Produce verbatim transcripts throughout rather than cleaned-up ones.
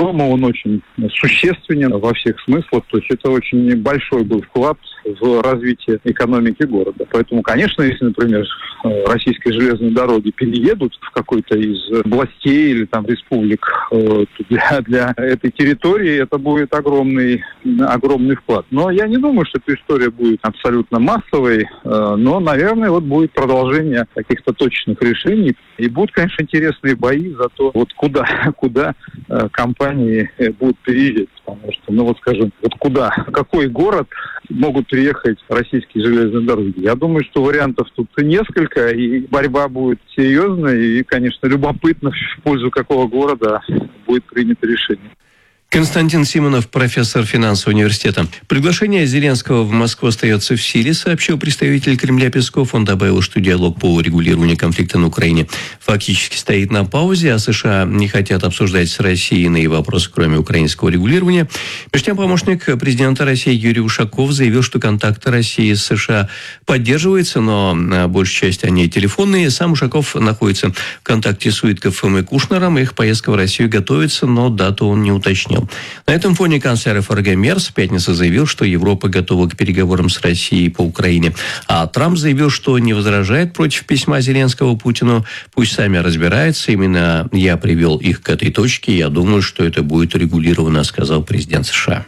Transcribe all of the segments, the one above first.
По-моему, он очень существенен во всех смыслах. То есть это очень большой был вклад в развитие экономики города. Поэтому, конечно, если, например, российские железные дороги переедут в какой-то из областей или там республик, то для, для этой территории это будет огромный, огромный вклад. Но я не думаю, что эта история будет абсолютно массовой, но, наверное, вот будет продолжение каких-то точных решений. И будут, конечно, интересные бои за то, вот куда, куда компании будут переезжать. Потому что, ну вот скажем, вот куда, в какой город могут приехать российские железные дороги? Я думаю, что вариантов тут несколько, и борьба будет серьезная, и, конечно, любопытно, в пользу какого города будет принято решение. Константин Симонов, профессор финансового университета. Приглашение Зеленского в Москву остается в силе, сообщил представитель Кремля Песков. Он добавил, что диалог по урегулированию конфликта на Украине фактически стоит на паузе, а США не хотят обсуждать с Россией иные вопросы, кроме украинского регулирования. Между тем, помощник президента России Юрий Ушаков заявил, что контакты России с США поддерживаются, но большая часть они телефонные. Сам Ушаков находится в контакте с Уитковым и Кушнером. Их поездка в Россию готовится, но дату он не уточнил. На этом фоне канцлер эф эр гэ Мерц в пятницу заявил, что Европа готова к переговорам с Россией по Украине. А Трамп заявил, что не возражает против письма Зеленского Путину. Пусть сами разбираются. Именно я привел их к этой точке. Я думаю, что это будет урегулировано, сказал президент США.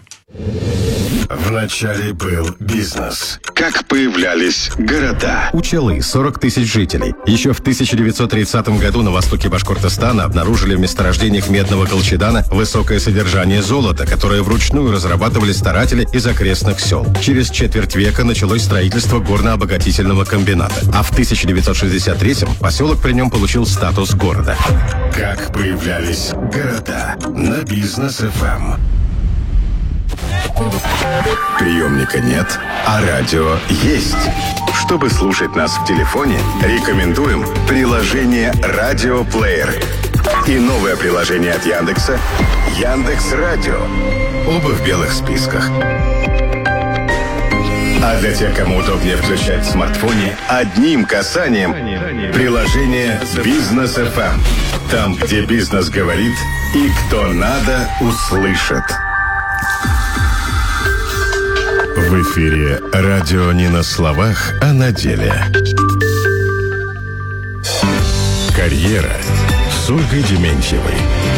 Вначале был бизнес. Как появлялись города. У Челы сорок тысяч жителей. Еще в тысяча девятьсот тридцатом году на востоке Башкортостана обнаружили в месторождениях медного колчедана высокое содержание золота, которое вручную разрабатывали старатели из окрестных сел. Через четверть века началось строительство горно-обогатительного комбината. А в тысяча девятьсот шестьдесят третьем поселок при нем получил статус города. Как появлялись города на Бизнес эф эм. Приемника нет, а радио есть. Чтобы слушать нас в телефоне, рекомендуем приложение «Радиоплеер» и новое приложение от Яндекса «Яндекс.Радио». Оба в белых списках. А для тех, кому удобнее включать в смартфоне, одним касанием приложение «Бизнес эф эм». Там, где бизнес говорит и кто надо, услышит. В эфире радио не на словах, а на деле. Карьера с Ольгой Дементьевой.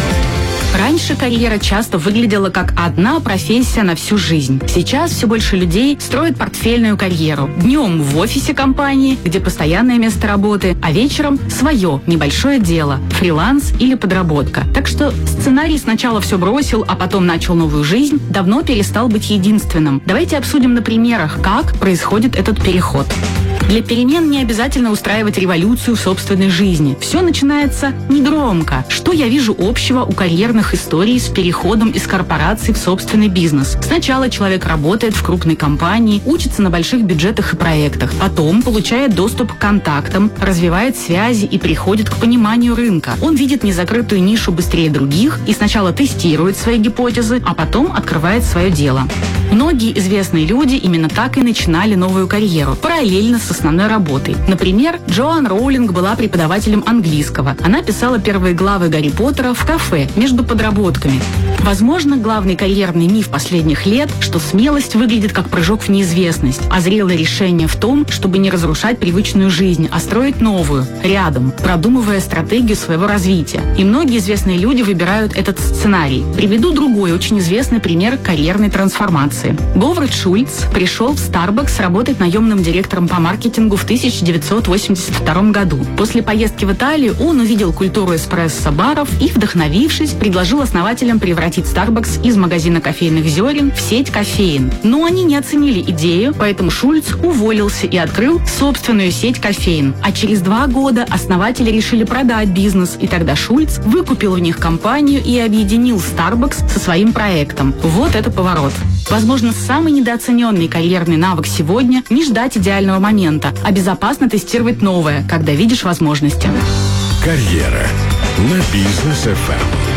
Раньше карьера часто выглядела как одна профессия на всю жизнь. Сейчас все больше людей строят портфельную карьеру. Днем в офисе компании, где постоянное место работы, а вечером свое небольшое дело, фриланс или подработка. Так что сценарий сначала все бросил, а потом начал новую жизнь, давно перестал быть единственным. Давайте обсудим на примерах, как происходит этот переход. Для перемен не обязательно устраивать революцию в собственной жизни. Все начинается негромко. Что я вижу общего у карьерных историй с переходом из корпорации в собственный бизнес? Сначала человек работает в крупной компании, учится на больших бюджетах и проектах. Потом получает доступ к контактам, развивает связи и приходит к пониманию рынка. Он видит незакрытую нишу быстрее других и сначала тестирует свои гипотезы, а потом открывает свое дело. Многие известные люди именно так и начинали новую карьеру, параллельно с основной работой. Например, Джоан Роулинг была преподавателем английского. Она писала первые главы Гарри Поттера в кафе между подработками. Возможно, главный карьерный миф последних лет, что смелость выглядит как прыжок в неизвестность, а зрелое решение в том, чтобы не разрушать привычную жизнь, а строить новую, рядом, продумывая стратегию своего развития. И многие известные люди выбирают этот сценарий. Приведу другой очень известный пример карьерной трансформации. Говард Шульц пришел в Starbucks работать наемным директором по маркетингу в тысяча девятьсот восемьдесят втором году. После поездки в Италию он увидел культуру эспрессо-баров и, вдохновившись, предложил основателям превратить Starbucks из магазина кофейных зерен в сеть кофеин. Но они не оценили идею, поэтому Шульц уволился и открыл собственную сеть кофеин. А через два года основатели решили продать бизнес, и тогда Шульц выкупил у них компанию и объединил Starbucks со своим проектом. Вот это поворот. Возможно, самый недооцененный карьерный навык сегодня – не ждать идеального момента, а безопасно тестировать новое, когда видишь возможности. Карьера на Бизнес эф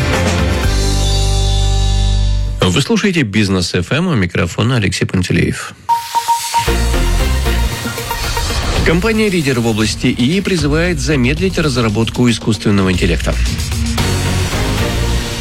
эм. Вы слушаете Бизнес эф эм, у микрофона Алексей Пантелеев. Компания-лидер в области ИИ призывает замедлить разработку искусственного интеллекта.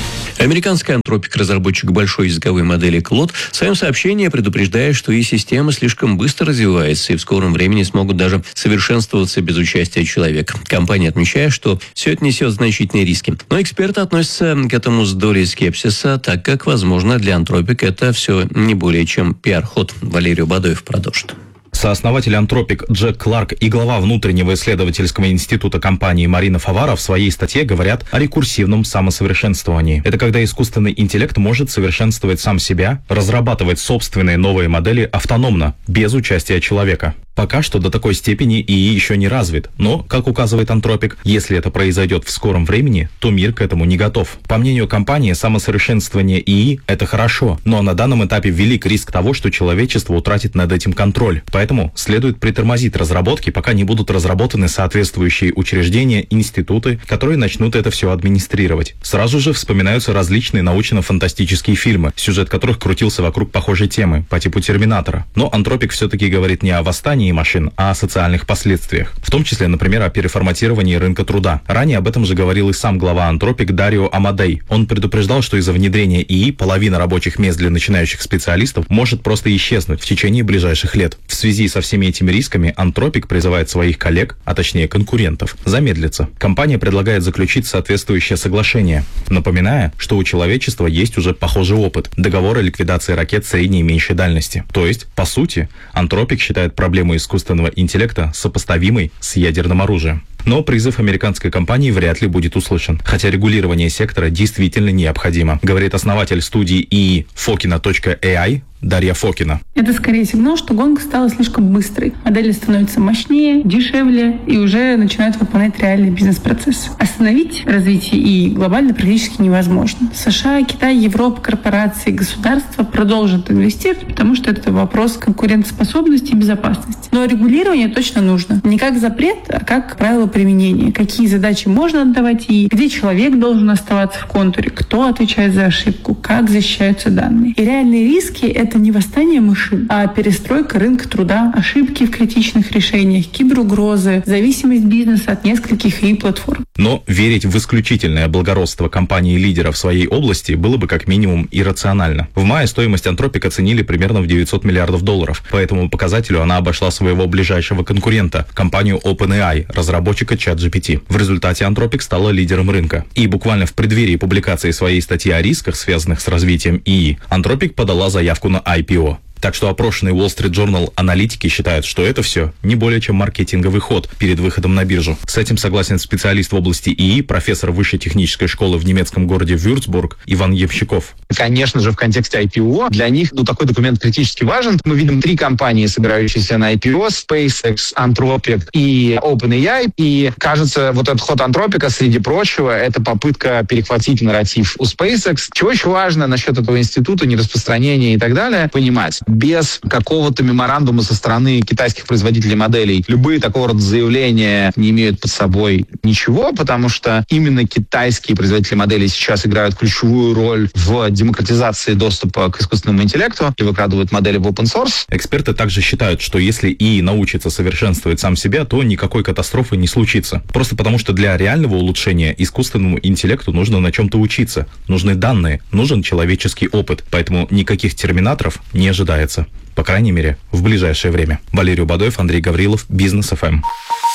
Американский антропик, разработчик большой языковой модели Клод, в своем сообщении предупреждает, что и система слишком быстро развивается и в скором времени смогут даже совершенствоваться без участия человека. Компания отмечает, что все это несет значительные риски. Но эксперты относятся к этому с долей скепсиса, так как, возможно, для антропика это все не более чем пиар-ход. Валерий Бадоев продолжит. Сооснователь Антропик Джек Кларк и глава внутреннего исследовательского института компании Марина Фавара в своей статье говорят о рекурсивном самосовершенствовании. Это когда искусственный интеллект может совершенствовать сам себя, разрабатывать собственные новые модели автономно, без участия человека. Пока что до такой степени ИИ еще не развит, но, как указывает Антропик, если это произойдет в скором времени, то мир к этому не готов. По мнению компании, самосовершенствование ИИ – это хорошо, но на данном этапе велик риск того, что человечество утратит над этим контроль. Поэтому следует притормозить разработки, пока не будут разработаны соответствующие учреждения, институты, которые начнут это все администрировать. Сразу же вспоминаются различные научно-фантастические фильмы, сюжет которых крутился вокруг похожей темы, по типу «Терминатора». Но Антропик все-таки говорит не о восстании машин, а о социальных последствиях. В том числе, например, о переформатировании рынка труда. Ранее об этом же говорил и сам глава Антропик Дарио Амадей. Он предупреждал, что из-за внедрения ИИ половина рабочих мест для начинающих специалистов может просто исчезнуть в течение ближайших лет. В связи со всеми этими рисками Антропик призывает своих коллег, а точнее конкурентов, замедлиться. Компания предлагает заключить соответствующее соглашение, напоминая, что у человечества есть уже похожий опыт – договор о ликвидации ракет средней и меньшей дальности. То есть, по сути, Антропик считает проблему искусственного интеллекта сопоставимой с ядерным оружием. Но призыв американской компании вряд ли будет услышан, хотя регулирование сектора действительно необходимо, говорит основатель студии ИИ Фокина точка эй ай Дарья Фокина. Это скорее сигнал, что гонка стала слишком быстрой. Модели становятся мощнее, дешевле и уже начинают выполнять реальный бизнес-процесс. Остановить развитие ИИ глобально практически невозможно. США, Китай, Европа, корпорации, государства продолжат инвестировать, потому что это вопрос конкурентоспособности и безопасности. Но регулирование точно нужно. Не как запрет, а как правило применения. Какие задачи можно отдавать ИИ, где человек должен оставаться в контуре, кто отвечает за ошибку, как защищаются данные. И реальные риски — это не восстание машин, а перестройка рынка труда, ошибки в критичных решениях, киберугрозы, зависимость бизнеса от нескольких ИИ-платформ. Но верить в исключительное благородство компании-лидера в своей области было бы как минимум иррационально. В мае стоимость Антропик оценили примерно в девятьсот миллиардов долларов. По этому показателю она обошла своего ближайшего конкурента, компанию OpenAI, разработчика ChatGPT. В результате Антропик стала лидером рынка. И буквально в преддверии публикации своей статьи о рисках, связанных с развитием ИИ, Антропик подала заявку на ай пи о. Так что опрошенные Wall Street Journal аналитики считают, что это все не более чем маркетинговый ход перед выходом на биржу. С этим согласен специалист в области ИИ, профессор высшей технической школы в немецком городе Вюрцбург Иван Ямщиков. Конечно же, в контексте ай пи о для них ну, такой документ критически важен. Мы видим три компании, собирающиеся на ай пи о: SpaceX, Anthropic и OpenAI. И, кажется, вот этот ход Антропика, среди прочего, это попытка перехватить нарратив у SpaceX. Чего еще важно насчет этого института, нераспространения и так далее, понимать. Без какого-то меморандума со стороны китайских производителей моделей любые такого рода заявления не имеют под собой ничего, потому что именно китайские производители моделей сейчас играют ключевую роль в демократизации доступа к искусственному интеллекту и выкладывают модели в open source. Эксперты также считают, что если ИИ научится совершенствовать сам себя, то никакой катастрофы не случится. Просто потому, что для реального улучшения искусственному интеллекту нужно на чем-то учиться. Нужны данные, нужен человеческий опыт. Поэтому никаких терминаторов не ожидается. По крайней мере, в ближайшее время. Валерий Бадоев, Андрей Гаврилов, Бизнес эф эм.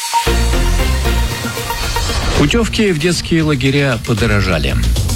Путевки в детские лагеря подорожали.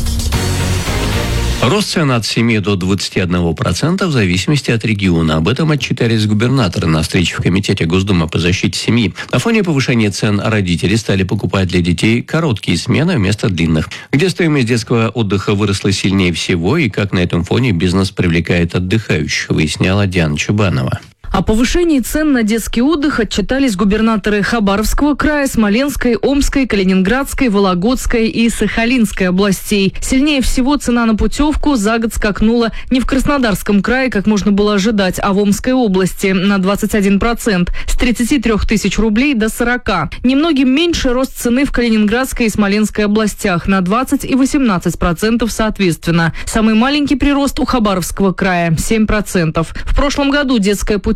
Рост цен от семи до двадцати одного процента в зависимости от региона. Об этом отчитались губернаторы на встрече в Комитете Госдумы по защите семьи. На фоне повышения цен родители стали покупать для детей короткие смены вместо длинных. Где стоимость детского отдыха выросла сильнее всего и как на этом фоне бизнес привлекает отдыхающих, выясняла Диана Чубанова. О повышении цен на детский отдых отчитались губернаторы Хабаровского края, Смоленской, Омской, Калининградской, Вологодской и Сахалинской областей. Сильнее всего цена на путевку за год скакнула не в Краснодарском крае, как можно было ожидать, а в Омской области на двадцать один процент, с тридцати трёх тысяч рублей до сорока. Немногим меньше рост цены в Калининградской и Смоленской областях на двадцать и восемнадцать процентов соответственно. Самый маленький прирост у Хабаровского края – семь процентов. В прошлом году детская путевка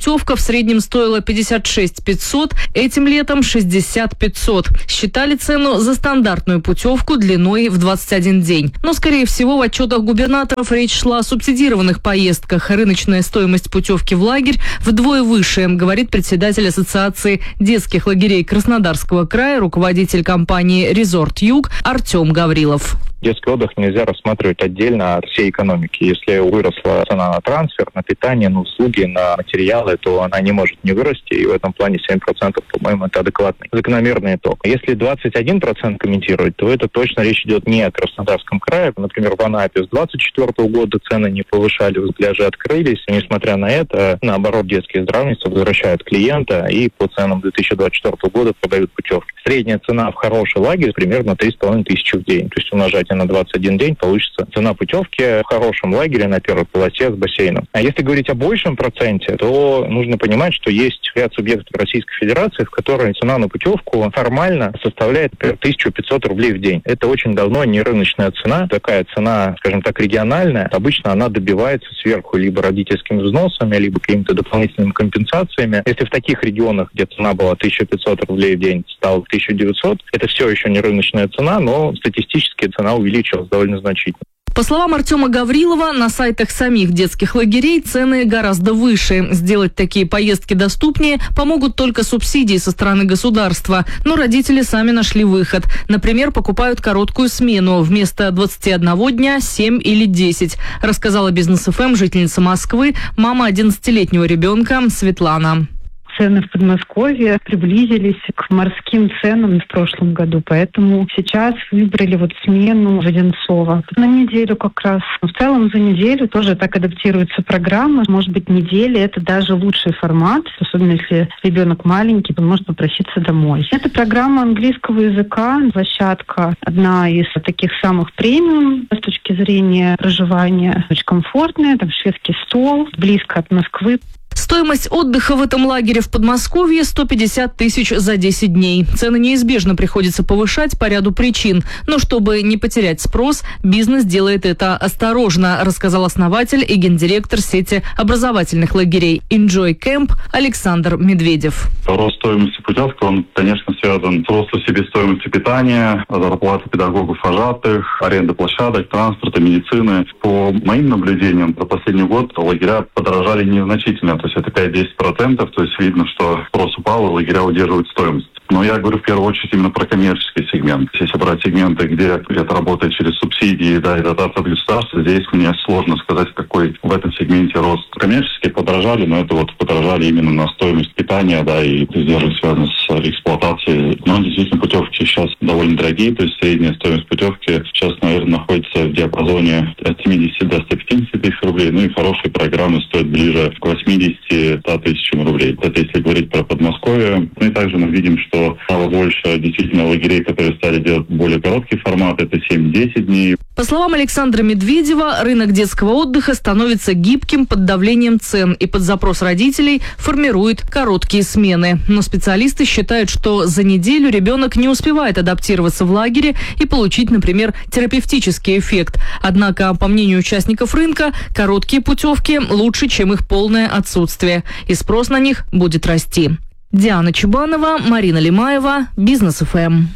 путевка в среднем стоила пятьдесят шесть пятьсот, этим летом шестьдесят пятьсот. Считали цену за стандартную путевку длиной в двадцать один день. Но, скорее всего, в отчетах губернаторов речь шла о субсидированных поездках. Рыночная стоимость путевки в лагерь вдвое выше, говорит председатель Ассоциации детских лагерей Краснодарского края, руководитель компании «Резорт Юг» Артем Гаврилов. Детский отдых нельзя рассматривать отдельно от всей экономики. Если выросла цена на трансфер, на питание, на услуги, на материалы, то она не может не вырасти. И в этом плане семь процентов, по-моему, это адекватный, закономерный итог. Если двадцать один процент комментировать, то это точно речь идет не о Краснодарском крае. Например, в Анапе с двадцать четвёртого года цены не повышали, пляжи открылись. И, несмотря на это, наоборот, детские здравницы возвращают клиента и по ценам две тысячи двадцать четвёртого года продают путевки. Средняя цена в хороший лагерь примерно три с половиной тысячи в день. То есть умножать на двадцать один день получится цена путевки в хорошем лагере на первой полосе с бассейном. А если говорить о большем проценте, то нужно понимать, что есть ряд субъектов Российской Федерации, в которой цена на путевку формально составляет тысячу пятьсот рублей в день. Это очень давно не рыночная цена. Такая цена, скажем так, региональная. Обычно она добивается сверху либо родительскими взносами, либо какими-то дополнительными компенсациями. Если в таких регионах, где цена была тысяча пятьсот рублей в день, стала тысяча девятьсот, это все еще не рыночная цена, но статистически цена увеличилась довольно значительно. По словам Артема Гаврилова, на сайтах самих детских лагерей цены гораздо выше. Сделать такие поездки доступнее помогут только субсидии со стороны государства. Но родители сами нашли выход. Например, покупают короткую смену. Вместо двадцати одного дня семь или десять. Рассказала Бизнес эф эм жительница Москвы, мама одиннадцатилетнего ребенка Светлана. Цены в Подмосковье приблизились к морским ценам в прошлом году, поэтому сейчас выбрали вот смену в Одинцово. На неделю как раз. В целом за неделю тоже так адаптируется программа. Может быть, неделя — это даже лучший формат, особенно если ребенок маленький, он может попроситься домой. Это программа английского языка, площадка одна из таких самых премиум с точки зрения проживания. Очень комфортная, там шведский стол, близко от Москвы. Стоимость отдыха в этом лагере в Подмосковье – сто пятьдесят тысяч за десять дней. Цены неизбежно приходится повышать по ряду причин. Но чтобы не потерять спрос, бизнес делает это осторожно, рассказал основатель и гендиректор сети образовательных лагерей Enjoy Camp Александр Медведев. Рост стоимости путевки, он, конечно, связан с ростом себестоимости питания, зарплаты педагогов-вожатых, аренды площадок, транспорта, медицины. По моим наблюдениям, за последний год лагеря подорожали незначительно. То есть это пять-десять процентов, то есть видно, что спрос упал, и лагеря удерживают стоимость. Но я говорю в первую очередь именно про коммерческий сегмент. Если брать сегменты, где это работает через субсидии, да, и дотации от государства, здесь мне сложно сказать, какой в этом сегменте рост. Коммерческие подорожали, но это вот подорожали именно на стоимость питания, да, и сдерживание связано с эксплуатацией. Но действительно путевки сейчас довольно дорогие, то есть средняя стоимость путевки сейчас, наверное, находится в диапазоне от семидесяти до ста пятидесяти тысяч рублей, ну и хорошие программы стоят ближе к восьмидесяти-ста тысячам рублей. Это если говорить про Подмосковье. Ну и также мы видим, что стало больше действительно лагерей, которые стали делать более короткий формат, это семь-десять дней. По словам Александра Медведева, рынок детского отдыха становится гибким под давлением цен и под запрос родителей формирует короткие смены. Но специалисты считают, что за неделю ребенок не успевает адаптироваться в лагере и получить, например, терапевтический эффект. Однако, по мнению участников рынка, короткие путевки лучше, чем их полное отсутствие. И спрос на них будет расти. Диана Чубанова, Марина Лимаева, Бизнес эф эм.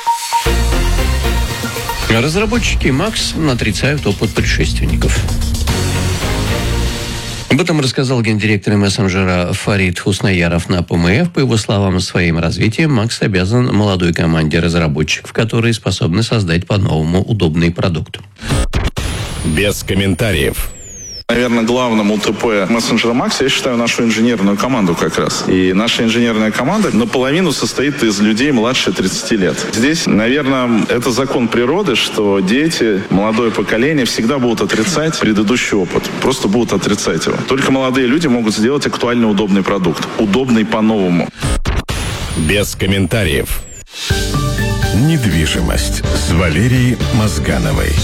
Разработчики Макс отрицают опыт предшественников. Об этом рассказал гендиректор мессенджера Фарид Хуснаяров на П М Ф. По его словам, своим развитием Макс обязан молодой команде разработчиков, которые способны создать по-новому удобный продукт. Без комментариев. Наверное, главным У Т П мессенджера Макс я считаю нашу инженерную команду как раз. И наша инженерная команда наполовину состоит из людей младше тридцати лет. Здесь, наверное, это закон природы, что дети, молодое поколение всегда будут отрицать предыдущий опыт. Просто будут отрицать его. Только молодые люди могут сделать актуальный, удобный продукт. Удобный по-новому. Без комментариев. Недвижимость с Валерией Мозгановой.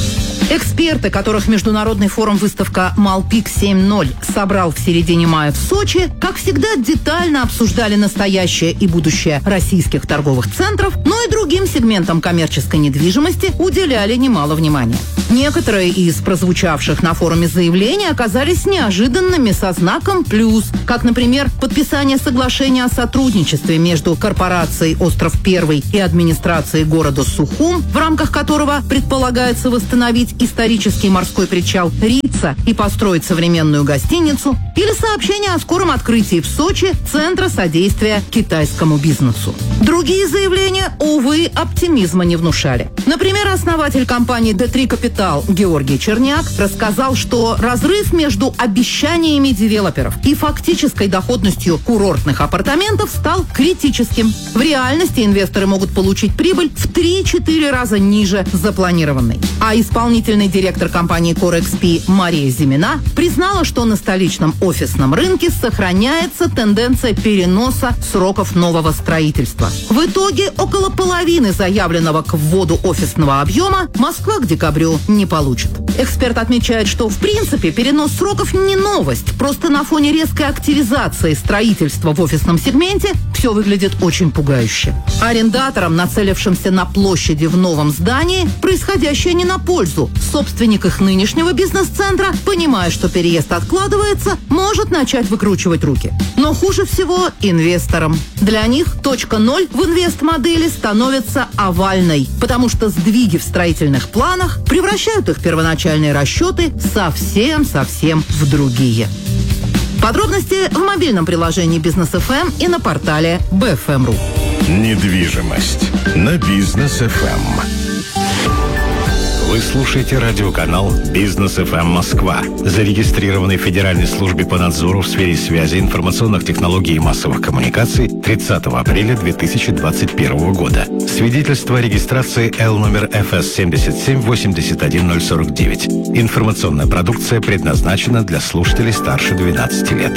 Эксперты, которых международный форум-выставка «Малпик семь ноль» собрал в середине мая в Сочи, как всегда, детально обсуждали настоящее и будущее российских торговых центров, но и другим сегментам коммерческой недвижимости уделяли немало внимания. Некоторые из прозвучавших на форуме заявлений оказались неожиданными со знаком «плюс», как, например, подписание соглашения о сотрудничестве между корпорацией «Остров Первый» и администрацией города Сухум, в рамках которого предполагается восстановить исторический морской причал Рица и построить современную гостиницу, или сообщение о скором открытии в Сочи Центра содействия китайскому бизнесу. Другие заявления, увы, оптимизма не внушали. Например, основатель компании Д три Капитал Георгий Черняк рассказал, что разрыв между обещаниями девелоперов и фактической доходностью курортных апартаментов стал критическим. В реальности инвесторы могут получить прибыль в три-четыре раза ниже запланированной. А исполнительный директор компании Корекспи Мария Зимина признала, что на столичном офисном рынке сохраняется тенденция переноса сроков нового строительства. В итоге около половины заявленного к вводу офисного объема Москва к декабрю не получит. Эксперт отмечает, что в принципе перенос сроков не новость. Просто на фоне резкой активизации строительства в офисном сегменте все выглядит очень пугающе. Арендаторам, нацелившимся на площади в новом здании, происходящее не на пользу. Собственник их нынешнего бизнес-центра, понимая, что переезд откладывается, может начать выкручивать руки. Но хуже всего инвесторам. Для них точка ноль в инвест-модели становится овальной, потому что сдвиги в строительных планах превращают их первоначальные расчеты совсем-совсем в другие. Подробности в мобильном приложении Бизнес эф эм и на портале би эф эм точка ру. Недвижимость на Бизнес эф эм. Вы слушаете радиоканал «Бизнес эф эм Москва», зарегистрированный в Федеральной службе по надзору в сфере связи, информационных технологий и массовых коммуникаций тридцатого апреля две тысячи двадцать первого года. Свидетельство о регистрации Л номер эф эс семь семь восемь один ноль четыре девять. Информационная продукция предназначена для слушателей старше двенадцати лет.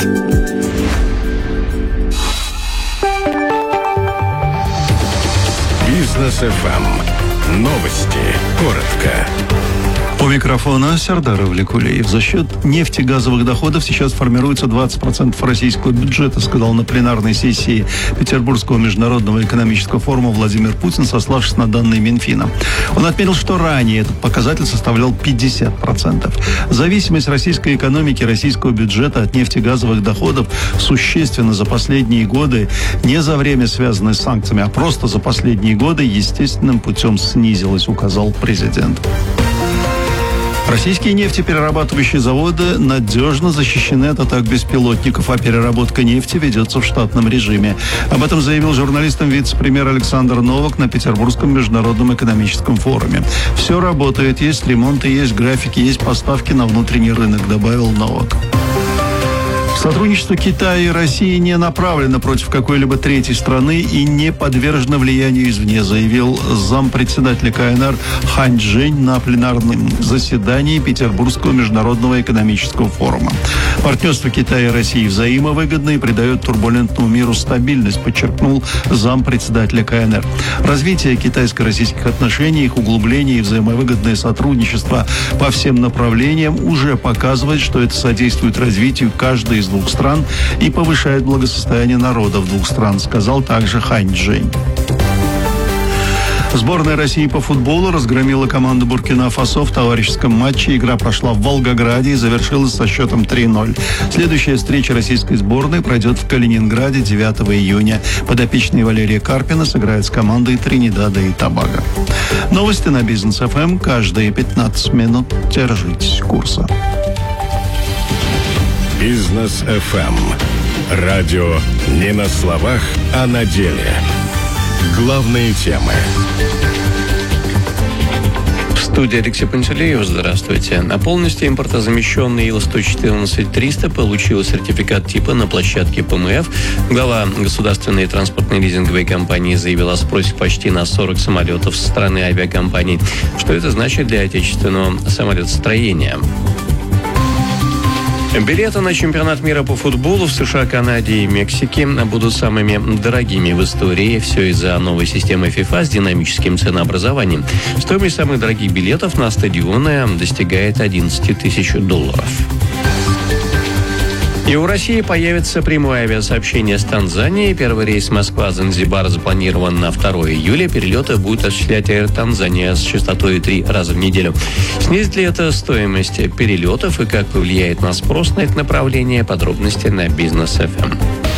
Бизнес эф эм. Новости. Коротко. У микрофона Сердар Ивликулиев. За счет нефтегазовых доходов сейчас формируется двадцать процентов российского бюджета, сказал на пленарной сессии Петербургского международного экономического форума Владимир Путин, сославшись на данные Минфина. Он отметил, что ранее этот показатель составлял пятьдесят процентов. Зависимость российской экономики, российского бюджета от нефтегазовых доходов существенно за последние годы, не за время, связанное с санкциями, а просто за последние годы естественным путем снизилась, указал президент. Российские нефтеперерабатывающие заводы надежно защищены от атак беспилотников, а переработка нефти ведется в штатном режиме. Об этом заявил журналистам вице-премьер Александр Новак на Петербургском международном экономическом форуме. Все работает, есть ремонты, есть графики, есть поставки на внутренний рынок, добавил Новак. Сотрудничество Китая и России не направлено против какой-либо третьей страны и не подвержено влиянию извне, заявил зампредседателя ка эн эр Хань Чжэнь на пленарном заседании Петербургского международного экономического форума. Партнерство Китая и России взаимовыгодно и придает турбулентному миру стабильность, подчеркнул зампредседателя ка эн эр. Развитие китайско-российских отношений, их углубление и взаимовыгодное сотрудничество по всем направлениям уже показывает, что это содействует развитию каждой из двух стран и повышает благосостояние народов двух стран, сказал также Хань Чжэнь. Сборная России по футболу разгромила команду Буркина-Фасо в товарищеском матче. Игра прошла в Волгограде и завершилась со счетом три ноль. Следующая встреча российской сборной пройдет в Калининграде девятого июня. Подопечные Валерия Карпина сыграет с командой Тринидада и Тобаго. Новости на Бизнес эф эм каждые пятнадцать минут. Держитесь курса. Бизнес эф эм. Радио не на словах, а на деле. Главные темы. В студии Алексей Пантелеев. Здравствуйте. На полностью импортозамещенный Ил сто четырнадцать триста получил сертификат типа на площадке пэ эм эф. Глава государственной транспортной лизинговой компании заявил о спросе почти на сорок самолетов со стороны авиакомпаний. Что это значит для отечественного самолетостроения? Билеты на чемпионат мира по футболу в США, Канаде и Мексике будут самыми дорогими в истории. Все из-за новой системы FIFA с динамическим ценообразованием. Стоимость самых дорогих билетов на стадионы достигает одиннадцать тысяч долларов. И у России появится прямое авиасообщение с Танзанией. Первый рейс Москва-Занзибар запланирован на второго июля. Перелеты будет осуществлять Air Tanzania с частотой три раза в неделю. Снизит ли это стоимость перелетов и как повлияет на спрос на это направление? Подробности на Бизнес эф эм.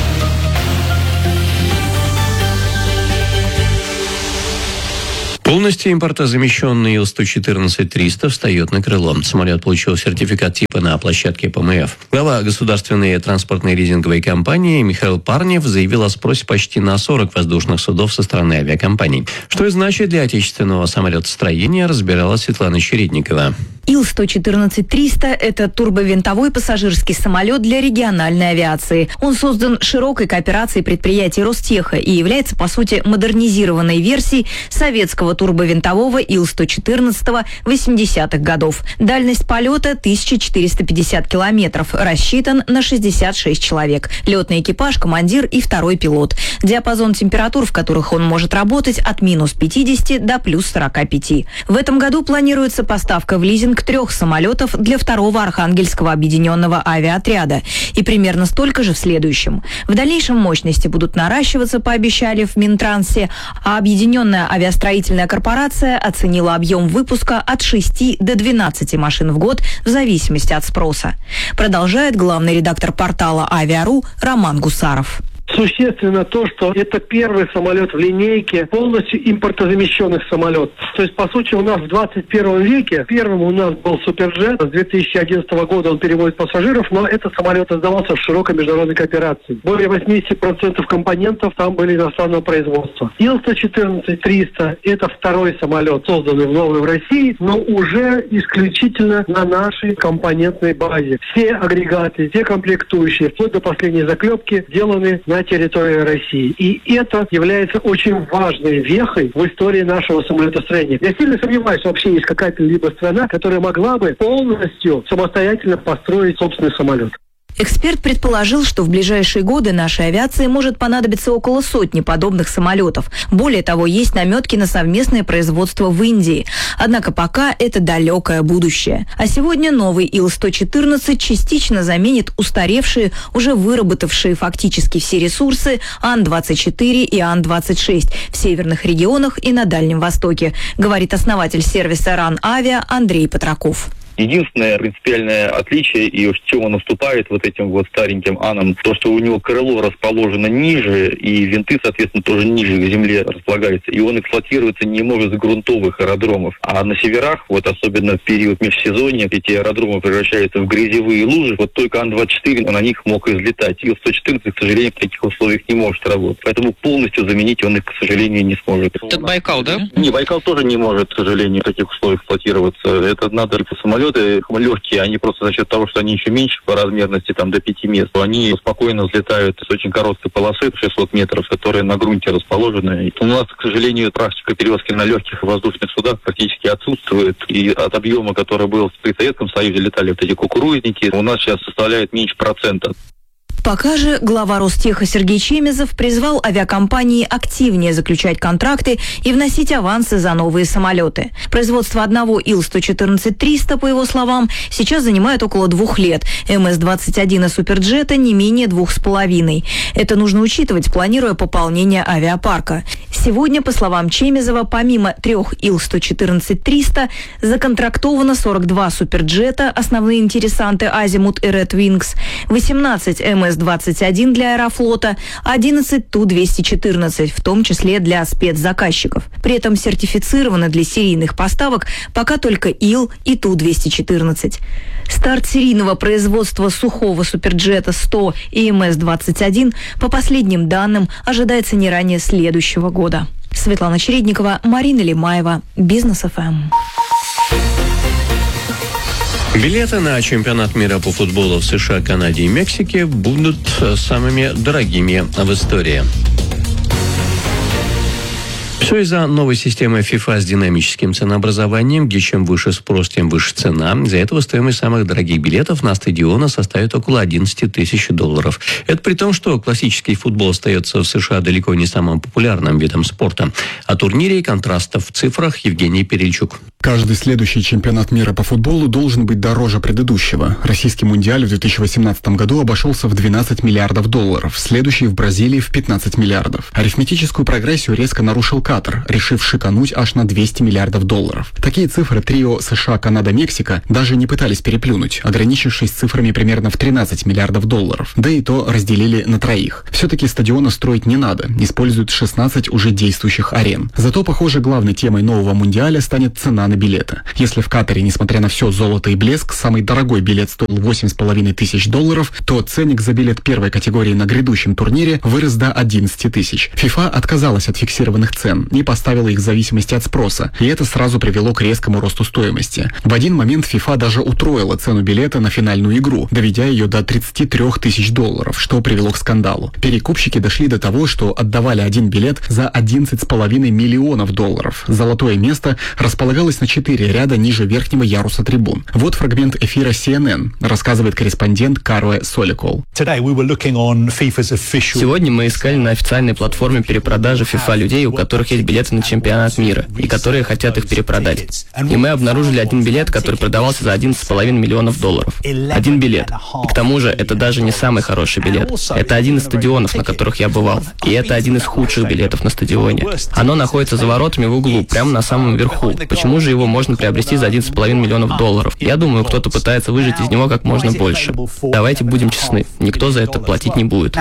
Полностью импортозамещенный Ил сто четырнадцать триста встает на крыло. Самолет получил сертификат типа на площадке Пэ Эм Эф. Глава государственной транспортной лизинговой компании Михаил Парнев заявил о спросе почти на сорок воздушных судов со стороны авиакомпаний. Что это значит для отечественного самолетостроения, разбирала Светлана Чередникова. Ил сто четырнадцать триста – это турбовинтовой пассажирский самолет для региональной авиации. Он создан широкой кооперацией предприятий Ростеха и является, по сути, модернизированной версией советского турбовинтового Ил сто четырнадцать восьмидесятых годов. Дальность полета – тысяча четыреста пятьдесят километров, рассчитан на шестьдесят шесть человек. Летный экипаж, командир и второй пилот. Диапазон температур, в которых он может работать, от минус пятидесяти до плюс сорока пяти. В этом году планируется поставка в лизинг трех самолетов для второго Архангельского объединенного авиаотряда и примерно столько же в следующем. В дальнейшем мощности будут наращиваться, пообещали в Минтрансе, а Объединенная авиастроительная корпорация оценила объем выпуска от шести до двенадцати машин в год в зависимости от спроса. Продолжает главный редактор портала Авиа.ру Роман Гусаров. Существенно то, что это первый самолет в линейке полностью импортозамещенных самолетов. То есть, по сути, у нас в двадцать первом веке первым у нас был Суперджет. С две тысячи одиннадцатого года он перевозит пассажиров, но этот самолет создавался в широкой международной кооперации. Более восемьдесят процентов компонентов там были иностранного производства. Ил сто четырнадцать триста – это второй самолет, созданный в новой в России, но уже исключительно на нашей компонентной базе. Все агрегаты, все комплектующие, вплоть до последней заклепки, сделаны на территории России. И это является очень важной вехой в истории нашего самолетостроения. Я сильно сомневаюсь, что вообще есть какая-то либо страна, которая могла бы полностью самостоятельно построить собственный самолет. Эксперт предположил, что в ближайшие годы нашей авиации может понадобиться около сотни подобных самолетов. Более того, есть наметки на совместное производство в Индии. Однако пока это далекое будущее. А сегодня новый Ил сто четырнадцать частично заменит устаревшие, уже выработавшие фактически все ресурсы Ан двадцать четыре и Ан двадцать шесть в северных регионах и на Дальнем Востоке, говорит основатель сервиса РАН-Авиа Андрей Патраков. Единственное принципиальное отличие, и в чем он уступает вот этим вот стареньким Анам, то, что у него крыло расположено ниже, и винты, соответственно, тоже ниже к земле располагаются, и он эксплуатируется не может с грунтовых аэродромов. А на северах, вот особенно в период межсезонья, эти аэродромы превращаются в грязевые лужи, вот только Ан двадцать четыре на них мог излетать. Ил сто четырнадцать, к сожалению, в таких условиях не может работать. Поэтому полностью заменить он их, к сожалению, не сможет. Это Байкал, да? Не, Байкал тоже не может, к сожалению, в таких условиях эксплуатироваться. Это надо по самолету. Легкие, они просто за счет того, что они еще меньше по размерности, там до пяти мест, они спокойно взлетают с очень короткой полосы, шестьсот метров, которые на грунте расположены. И у нас, к сожалению, практика перевозки на легких воздушных судах практически отсутствует. И от объема, который был при Советском Союзе, летали вот эти кукурузники, у нас сейчас составляет меньше процента. Пока же глава Ростеха Сергей Чемезов призвал авиакомпании активнее заключать контракты и вносить авансы за новые самолеты. Производство одного Ил сто четырнадцать триста, по его словам, сейчас занимает около двух лет. Эм Эс двадцать один и Суперджета не менее двух с половиной. Это нужно учитывать, планируя пополнение авиапарка. Сегодня, по словам Чемезова, помимо трех Ил сто четырнадцать триста, законтрактовано сорок два Суперджета, основные интересанты Азимут и Red Wings, восемнадцать Эм Эс двадцать один для Аэрофлота, одиннадцать Ту двести четырнадцать, в том числе для спецзаказчиков. При этом сертифицированы для серийных поставок пока только Ил и Ту двести четырнадцать. Старт серийного производства сухого Суперджета сто и Эм Эс двадцать один, по последним данным, ожидается не ранее следующего года. Светлана Чередникова, Марина Лимаева, Бизнес эф эм. Билеты на чемпионат мира по футболу в США, Канаде и Мексике будут самыми дорогими в истории. Все из-за новой системы FIFA с динамическим ценообразованием, где чем выше спрос, тем выше цена. Из-за этого стоимость самых дорогих билетов на стадионы составит около одиннадцать тысяч долларов. Это при том, что классический футбол остается в США далеко не самым популярным видом спорта. О турнире и контрастов в цифрах Евгений Перельчук. Каждый следующий чемпионат мира по футболу должен быть дороже предыдущего. Российский мундиаль в две тысячи восемнадцатом году обошелся в двенадцать миллиардов долларов, следующий в Бразилии в пятнадцать миллиардов. Арифметическую прогрессию резко нарушил Катар, решив шикануть аж на двести миллиардов долларов. Такие цифры трио США, Канада, Мексика даже не пытались переплюнуть, ограничившись цифрами примерно в тринадцать миллиардов долларов. Да и то разделили на троих. Все-таки стадиона строить не надо, используют шестнадцать уже действующих арен. Зато, похоже, главной темой нового мундиаля станет цена на билеты. Если в Катаре, несмотря на все золото и блеск, самый дорогой билет стоил восемь с половиной тысяч долларов, то ценник за билет первой категории на грядущем турнире вырос до одиннадцать тысяч. FIFA отказалась от фиксированных цен и поставила их в зависимости от спроса, и это сразу привело к резкому росту стоимости. В один момент FIFA даже утроила цену билета на финальную игру, доведя ее до тридцати трёх тысяч долларов, что привело к скандалу. Перекупщики дошли до того, что отдавали один билет за одиннадцать с половиной миллионов долларов. Золотое место располагалось на четыре ряда ниже верхнего яруса трибун. Вот фрагмент эфира си эн эн, рассказывает корреспондент Каруэ Соликол. Сегодня мы искали на официальной платформе перепродажи FIFA людей, у которых есть билеты на чемпионат мира, и которые хотят их перепродать. И мы обнаружили один билет, который продавался за одиннадцать с половиной миллионов долларов. Один билет. И к тому же, это даже не самый хороший билет. Это один из стадионов, на которых я бывал. И это один из худших билетов на стадионе. Оно находится за воротами в углу, прямо на самом верху. Почему же его можно приобрести за одиннадцать с половиной миллионов долларов? Я думаю, кто-то пытается выжать из него как можно больше. Давайте будем честны, никто за это платить не будет.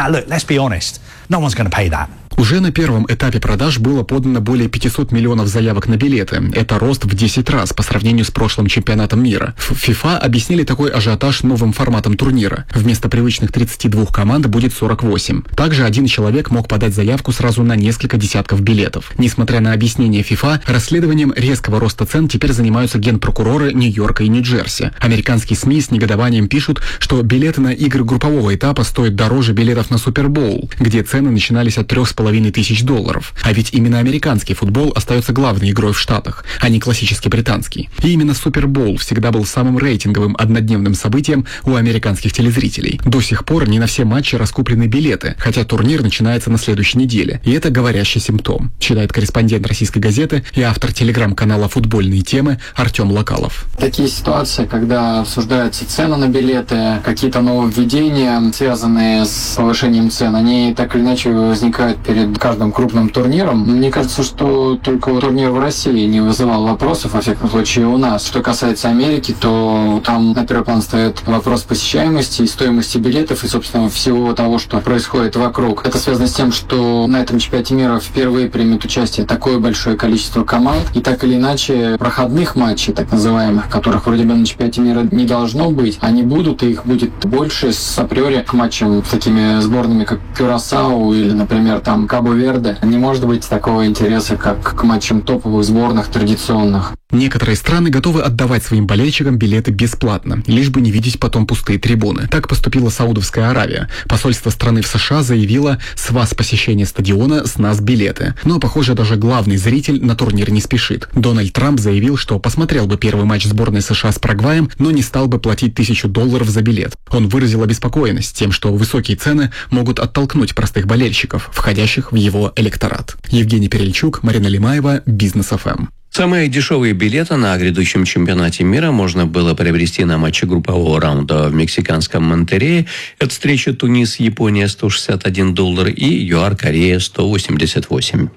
Уже на первом этапе продаж было подано более пятисот миллионов заявок на билеты. Это рост в десять раз по сравнению с прошлым чемпионатом мира. В FIFA объяснили такой ажиотаж новым форматом турнира. Вместо привычных тридцати двух команд будет сорок восемь. Также один человек мог подать заявку сразу на несколько десятков билетов. Несмотря на объяснение FIFA, расследованием резкого роста цен теперь занимаются генпрокуроры Нью-Йорка и Нью-Джерси. Американские СМИ с негодованием пишут, что билеты на игры группового этапа стоят дороже билетов на Супербоул, где цены начинались от трех с половиной тысяч долларов. А ведь именно американский футбол остается главной игрой в Штатах, а не классический британский. И именно Супербоул всегда был самым рейтинговым однодневным событием у американских телезрителей. До сих пор не на все матчи раскуплены билеты, хотя турнир начинается на следующей неделе. И это говорящий симптом, считает корреспондент «Российской газеты» и автор телеграм-канала «Футбольные темы» Артем Локалов. Такие ситуации, когда обсуждаются цены на билеты, какие-то нововведения, связанные с повышением цен, они так или иначе возникают перед каждым крупным турниром. Мне кажется, что только турнир в России не вызывал вопросов, во всяком случае у нас. Что касается Америки, то там на первый план встает вопрос посещаемости и стоимости билетов и, собственно, всего того, что происходит вокруг. Это связано с тем, что на этом чемпионате мира впервые примет участие такое большое количество команд, и так или иначе проходных матчей, так называемых, которых вроде бы на чемпионате мира не должно быть, они будут, и их будет больше с априори к матчам с такими сборными, как Кюрасау или, например, там Кабо-Верде. Не может быть такого интереса, как к матчам топовых сборных традиционных. Некоторые страны готовы отдавать своим болельщикам билеты бесплатно, лишь бы не видеть потом пустые трибуны. Так поступила Саудовская Аравия. Посольство страны в США заявило: с вас посещение стадиона, с нас билеты. Но, похоже, даже главный зритель на турнир не спешит. Дональд Трамп заявил, что посмотрел бы первый матч сборной США с Парагваем, но не стал бы платить тысячу долларов за билет. Он выразил обеспокоенность тем, что высокие цены могут оттолкнуть простых болельщиков, входящих в его электорат. Евгений Перельчук, Марина Лимаева, Бизнес эф эм. Самые дешевые билеты на грядущем чемпионате мира можно было приобрести на матче группового раунда в мексиканском Монтеррее. Это встреча Тунис-Япония сто шестьдесят один доллар и ЮАР-Корея сто восемьдесят восемь.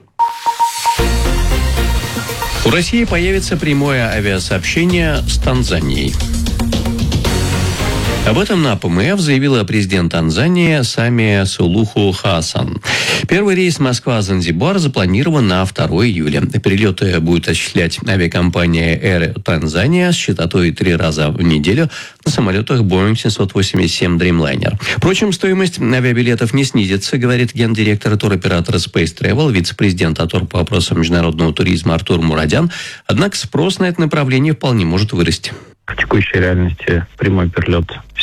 У России появится прямое авиасообщение с Танзанией. Об этом на ПМФ заявила президент Танзании Самия Сулуху Хасан. Первый рейс Москва-Занзибар запланирован на второго июля. Перелеты будет осуществлять авиакомпания Air Tanzania с частотой три раза в неделю на самолетах Boeing семьсот восемьдесят семь Dreamliner. Впрочем, стоимость авиабилетов не снизится, говорит гендиректор туроператора Space Travel, вице-президент АТОР по вопросам международного туризма Артур Мурадян. Однако спрос на это направление вполне может вырасти. В текущей реальности прямой перелет в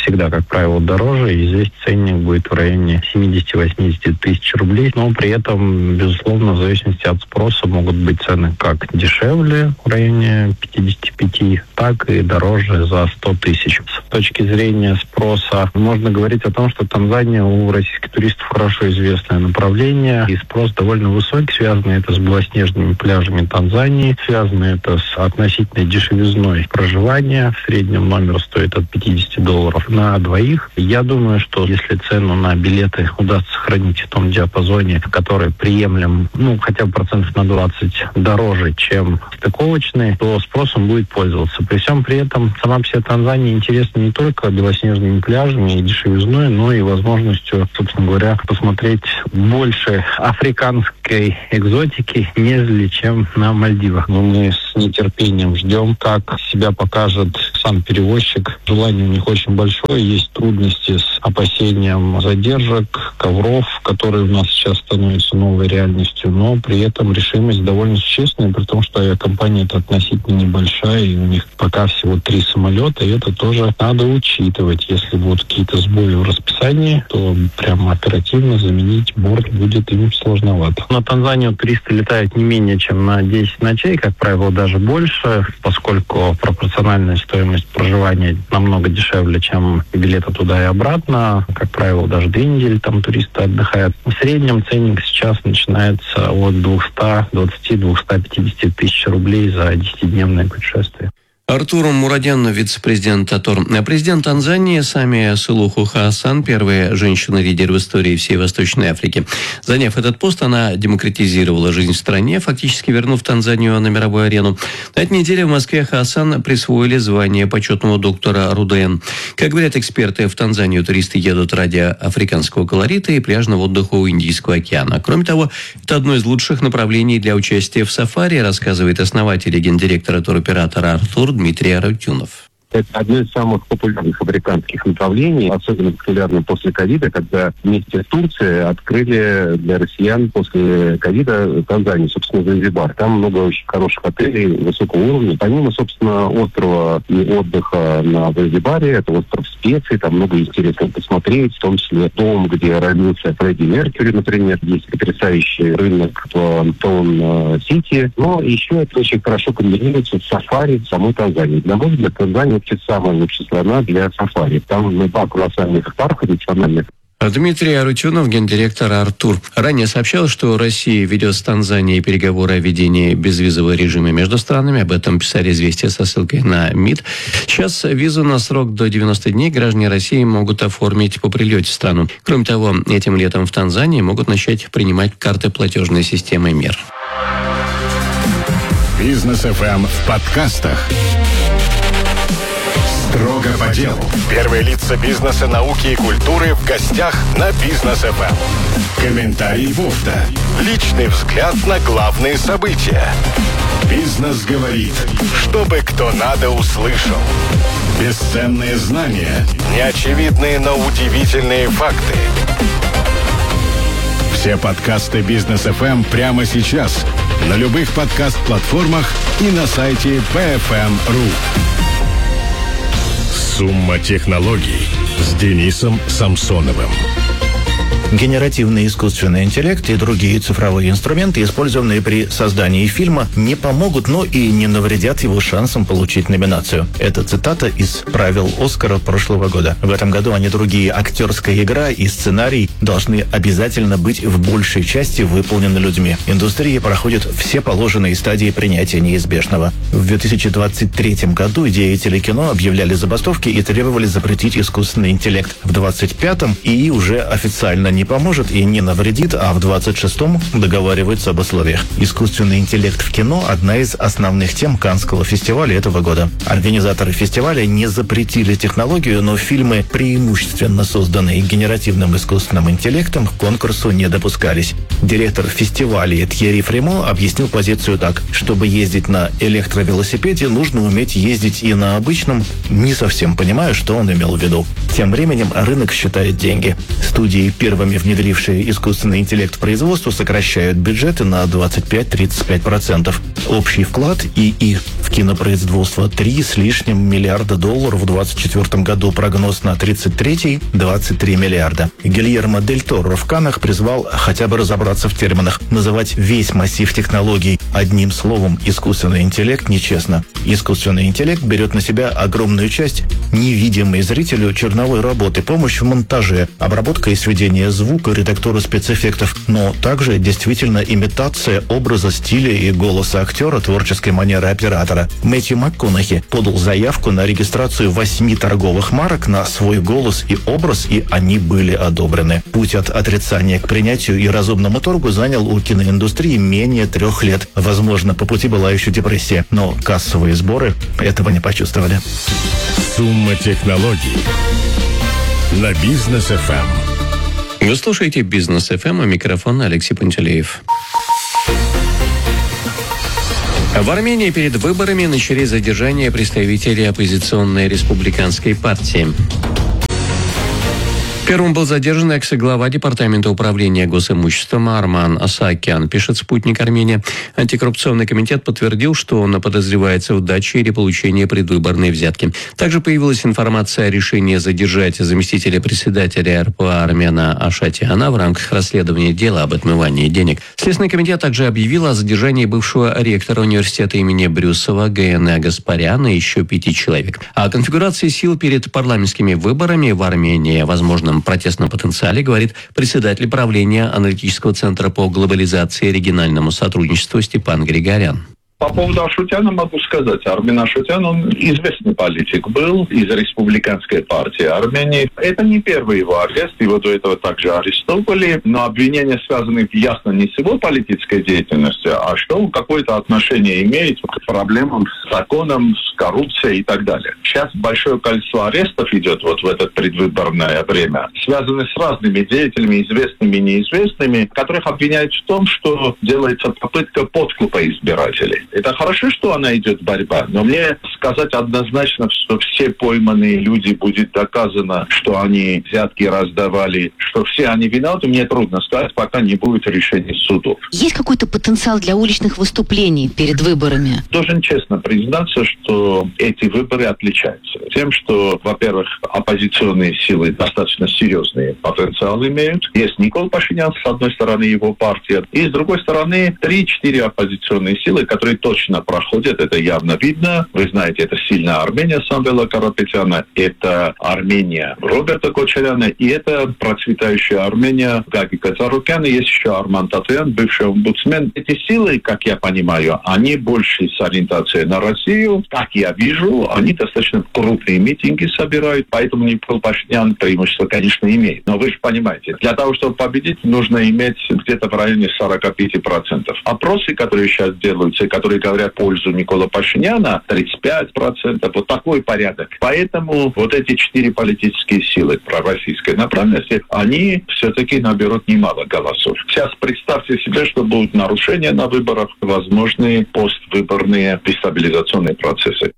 всегда, как правило, дороже, и здесь ценник будет в районе семьдесят-восемьдесят тысяч рублей, но при этом, безусловно, в зависимости от спроса могут быть цены как дешевле в районе пятьдесят пять, так и дороже за сто тысяч. С точки зрения спроса можно говорить о том, что Танзания у российских туристов хорошо известное направление, и спрос довольно высокий, связано это с белоснежными пляжами Танзании, связано это с относительной дешевизной проживания. В среднем номер стоит от пятьдесят долларов на двоих. Я думаю, что если цену на билеты удастся сохранить в том диапазоне, который приемлем, ну, хотя бы процентов на двадцать дороже, чем стыковочные, то спросом будет пользоваться. При всем при этом сама по себе Танзания интересна не только белоснежными пляжами и дешевизной, но и возможностью, собственно говоря, посмотреть больше африканской экзотики, нежели чем на Мальдивах. Но мы с нетерпением ждем, как себя покажет сам перевозчик. Желание у них очень большое, есть трудности с опасением задержек, ковров, которые у нас сейчас становятся новой реальностью, но при этом решимость довольно существенная, при том, что авиакомпания это относительно небольшая, и у них пока всего три самолета, и это тоже надо учитывать. Если будут какие-то сбои в расписании, то прямо оперативно заменить борт будет им сложновато. На Танзанию туристы летают не менее чем на десять ночей, как правило, даже больше, поскольку пропорциональная стоимость проживания намного дешевле, чем билеты туда и обратно. Как правило, даже две недели там туристы отдыхают. В среднем ценник сейчас начинается от двухсот двадцати — двухсот пятидесяти тысяч рублей за десятидневное путешествие. Артур Мурадян, вице-президент ТАТОР. Президент Танзании Самия Сулуху Хаасан, первая женщина-лидер в истории всей Восточной Африки. Заняв этот пост, она демократизировала жизнь в стране, фактически вернув Танзанию на мировую арену. На этой неделе в Москве Хаасан присвоили звание почетного доктора РУДН. Как говорят эксперты, в Танзанию туристы едут ради африканского колорита и пляжного отдыха у Индийского океана. Кроме того, это одно из лучших направлений для участия в сафари, рассказывает основатель и гендиректор туроператора «Артур» Дмитрий Арутюнов. Это одно из самых популярных африканских направлений, особенно популярно после ковида, когда вместе с Турцией открыли для россиян после ковида Танзанию, собственно, Занзибар. Там много очень хороших отелей высокого уровня. Помимо, собственно, острова и отдыха на Занзибаре, это остров специй, там много интересного посмотреть, в том числе дом, где родился Фредди Меркьюри, например. Есть потрясающий рынок в Таун-Сити. Но еще это очень хорошо комбинируется с сафари в самой Танзании. Для мой взгляд, Танзания вообще самая лучшая страна для сафари. Там два колоссальных парка национальных. Дмитрий Арутюнов, гендиректор «Артур». Ранее сообщал, что Россия ведет с Танзанией переговоры о введении безвизового режима между странами. Об этом писали «Известия» со ссылкой на МИД. Сейчас визу на срок до девяноста дней граждане России могут оформить по прилете в страну. Кроме того, этим летом в Танзании могут начать принимать карты платежной системы МИР. Бизнес-эф эм в подкастах. Строго по делу. Первые лица бизнеса, науки и культуры в гостях на Бизнес-эф эм. Комментарий Вовта. Личный взгляд на главные события. Бизнес говорит, чтобы кто надо услышал. Бесценные знания, неочевидные, но удивительные факты. Все подкасты Бизнес-эф эм прямо сейчас на любых подкаст-платформах и на сайте би эф эм точка ру. Сумма технологий с Денисом Самсоновым. Генеративный искусственный интеллект и другие цифровые инструменты, использованные при создании фильма, не помогут, но и не навредят его шансам получить номинацию. Это цитата из правил «Оскара» прошлого года. В этом году, а не другие, актерская игра и сценарий должны обязательно быть в большей части выполнены людьми. Индустрия проходит все положенные стадии принятия неизбежного. В две тысячи двадцать третьем году деятели кино объявляли забастовки и требовали запретить искусственный интеллект. В двадцать пятом ИИ уже официально не поможет и не навредит, а в двадцать шестом договариваются об условиях. Искусственный интеллект в кино – одна из основных тем Каннского фестиваля этого года. Организаторы фестиваля не запретили технологию, но фильмы, преимущественно созданные генеративным искусственным интеллектом, к конкурсу не допускались. Директор фестиваля Тьерри Фримо объяснил позицию так: чтобы ездить на электровелосипеде, нужно уметь ездить и на обычном. Не совсем понимаю, что он имел в виду. Тем временем рынок считает деньги. Студии, первыми внедрившие искусственный интеллект в производство, сокращают бюджеты на двадцать пять - тридцать пять процентов. Общий вклад ИИ в кинопроизводство, три с лишним миллиарда долларов в двадцать четвертом году, прогноз на тридцать третий – двадцать три миллиарда. Гильермо Дель Торо в Каннах призвал хотя бы разобраться в терминах, называть весь массив технологий одним словом «искусственный интеллект» нечестно. Искусственный интеллект берет на себя огромную часть невидимой зрителю черновой работы, помощь в монтаже, обработка и сведение звука, редактура спецэффектов, но также действительно имитация образа, стиля и голоса актера, творческой манеры оператора. Мэтью МакКонахи подал заявку на регистрацию восьми торговых марок на свой голос и образ, и они были одобрены. Путь от отрицания к принятию и разумному торгу занял у киноиндустрии менее трех лет. Возможно, по пути была еще депрессия, но кассовые сборы этого не почувствовали. Сумма технологий на Бизнес эф эм. Вы слушаете Бизнес эф эм, а микрофон Алексей Пантелеев. В Армении перед выборами начались задержания представителей оппозиционной республиканской партии. Первым был задержан экс-глава Департамента управления госимуществом Арман Асаакян, пишет «Спутник Армения». Антикоррупционный комитет подтвердил, что он подозревается в даче или получении предвыборной взятки. Также появилась информация о решении задержать заместителя председателя эр пэ а Армена Ашатяна в рамках расследования дела об отмывании денег. Следственный комитет также объявил о задержании бывшего ректора университета имени Брюсова Гаэне Гаспаряна и еще пяти человек. О конфигурации сил перед парламентскими выборами в Армении, возможно, протестном потенциале, говорит председатель правления аналитического центра по глобализации и региональному сотрудничеству Степан Григорян. По поводу Ашутяна могу сказать. Армен Ашутян, он известный политик был из республиканской партии Армении. Это не первый его арест, его до этого также арестовали, но обвинения связаны ясно не с его политической деятельностью, а что он какое-то отношение имеет к проблемам с законом, с коррупцией и так далее. Сейчас большое количество арестов идет вот в это предвыборное время, связаны с разными деятелями, известными и неизвестными, которых обвиняют в том, что делается попытка подкупа избирателей. Это хорошо, что она идет борьба, но мне сказать однозначно, что все пойманные люди, будет доказано, что они взятки раздавали, что все они виноваты, мне трудно сказать, пока не будет решения судов. Есть какой-то потенциал для уличных выступлений перед выборами? Должен честно признаться, что эти выборы отличаются тем, что, во-первых, оппозиционные силы достаточно серьезный потенциал имеют. Есть Никол Пашинян, с одной стороны, его партия, и с другой стороны, три-четыре оппозиционные силы, которые точно проходят, это явно видно. Вы знаете, это сильная Армения Самвела Карапетяна, это Армения Роберта Кочаряна, и это процветающая Армения Гаги Кацарукяна, есть еще Арман Татуян, бывший омбудсмен. Эти силы, как я понимаю, они больше с ориентацией на Россию. Как я вижу, они достаточно крупные митинги собирают, поэтому Никол Пашинян преимущество, конечно, имеет. Но вы же понимаете, для того, чтобы победить, нужно иметь где-то в районе сорок пять процентов. Опросы, которые сейчас делаются, которые говорят в пользу Никола Пашиняна, тридцать пять процентов, вот такой порядок. Поэтому вот эти четыре политические силы пророссийской направленности, они все-таки наберут немало голосов. Сейчас представьте себе, что будут нарушения на выборах, возможные поствыборные дестабилизационные процессы.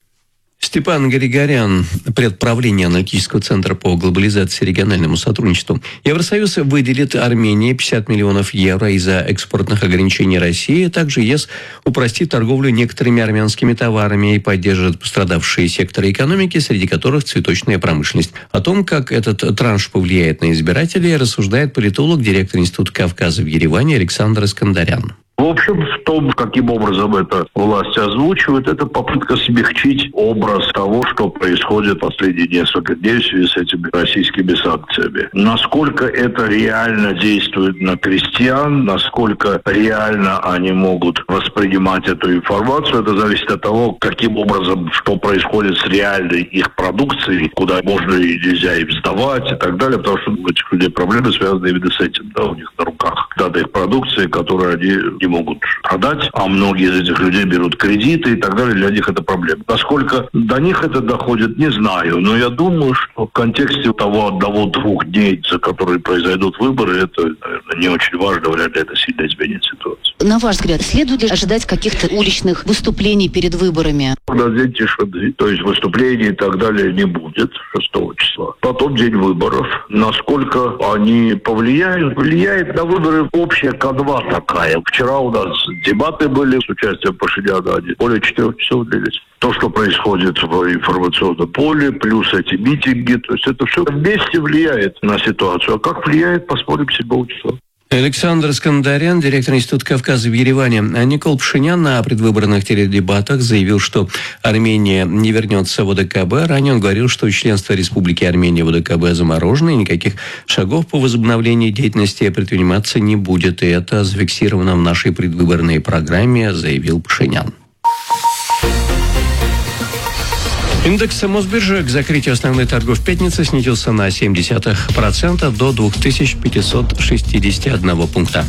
Степан Григорян, предправление аналитического центра по глобализации и региональному сотрудничеству. Евросоюз выделит Армении пятьдесят миллионов евро из-за экспортных ограничений России. Также ЕС упростит торговлю некоторыми армянскими товарами и поддержит пострадавшие секторы экономики, среди которых цветочная промышленность. О том, как этот транш повлияет на избирателей, рассуждает политолог, директор Института Кавказа в Ереване Александр Искандарян. В общем, в том, каким образом это власть озвучивает, это попытка смягчить образ того, что происходит последние несколько дней в связи с этими российскими санкциями. Насколько это реально действует на крестьян, насколько реально они могут воспринимать эту информацию, это зависит от того, каким образом, что происходит с реальной их продукцией, куда можно и нельзя им сдавать и так далее, потому что у этих людей проблемы связаны именно с этим, да, у них на руках дата их продукции, которую они не могут продать, а многие из этих людей берут кредиты и так далее, для них это проблема. Насколько до них это доходит, не знаю, но я думаю, что в контексте того одного-двух дней, за которые произойдут выборы, это, наверное, не очень важно, вряд ли это сильно изменит ситуацию. На ваш взгляд, следует ли ожидать каких-то уличных выступлений перед выборами? На день тишины, то есть выступлений и так далее не будет шестого числа. Потом день выборов. Насколько они повлияют? Влияет на выборы общая канва такая. Вчера у нас дебаты были с участием Пашиняна, они более четырех часов длились. То, что происходит в информационном поле, плюс эти митинги, то есть это все вместе влияет на ситуацию. А как влияет, посмотрим седьмого числа. Александр Скандарян, директор Института Кавказа в Ереване. А Никол Пашинян на предвыборных теледебатах заявил, что Армения не вернется в ОДКБ. Ранее он говорил, что членство Республики Армения в ОДКБ заморожено, и никаких шагов по возобновлению деятельности предприниматься не будет. И это зафиксировано в нашей предвыборной программе, заявил Пашинян. Индекс Мосбиржи к закрытию основных торгов пятницы снизился на семь десятых процента до две тысячи пятьсот шестьдесят один пункта.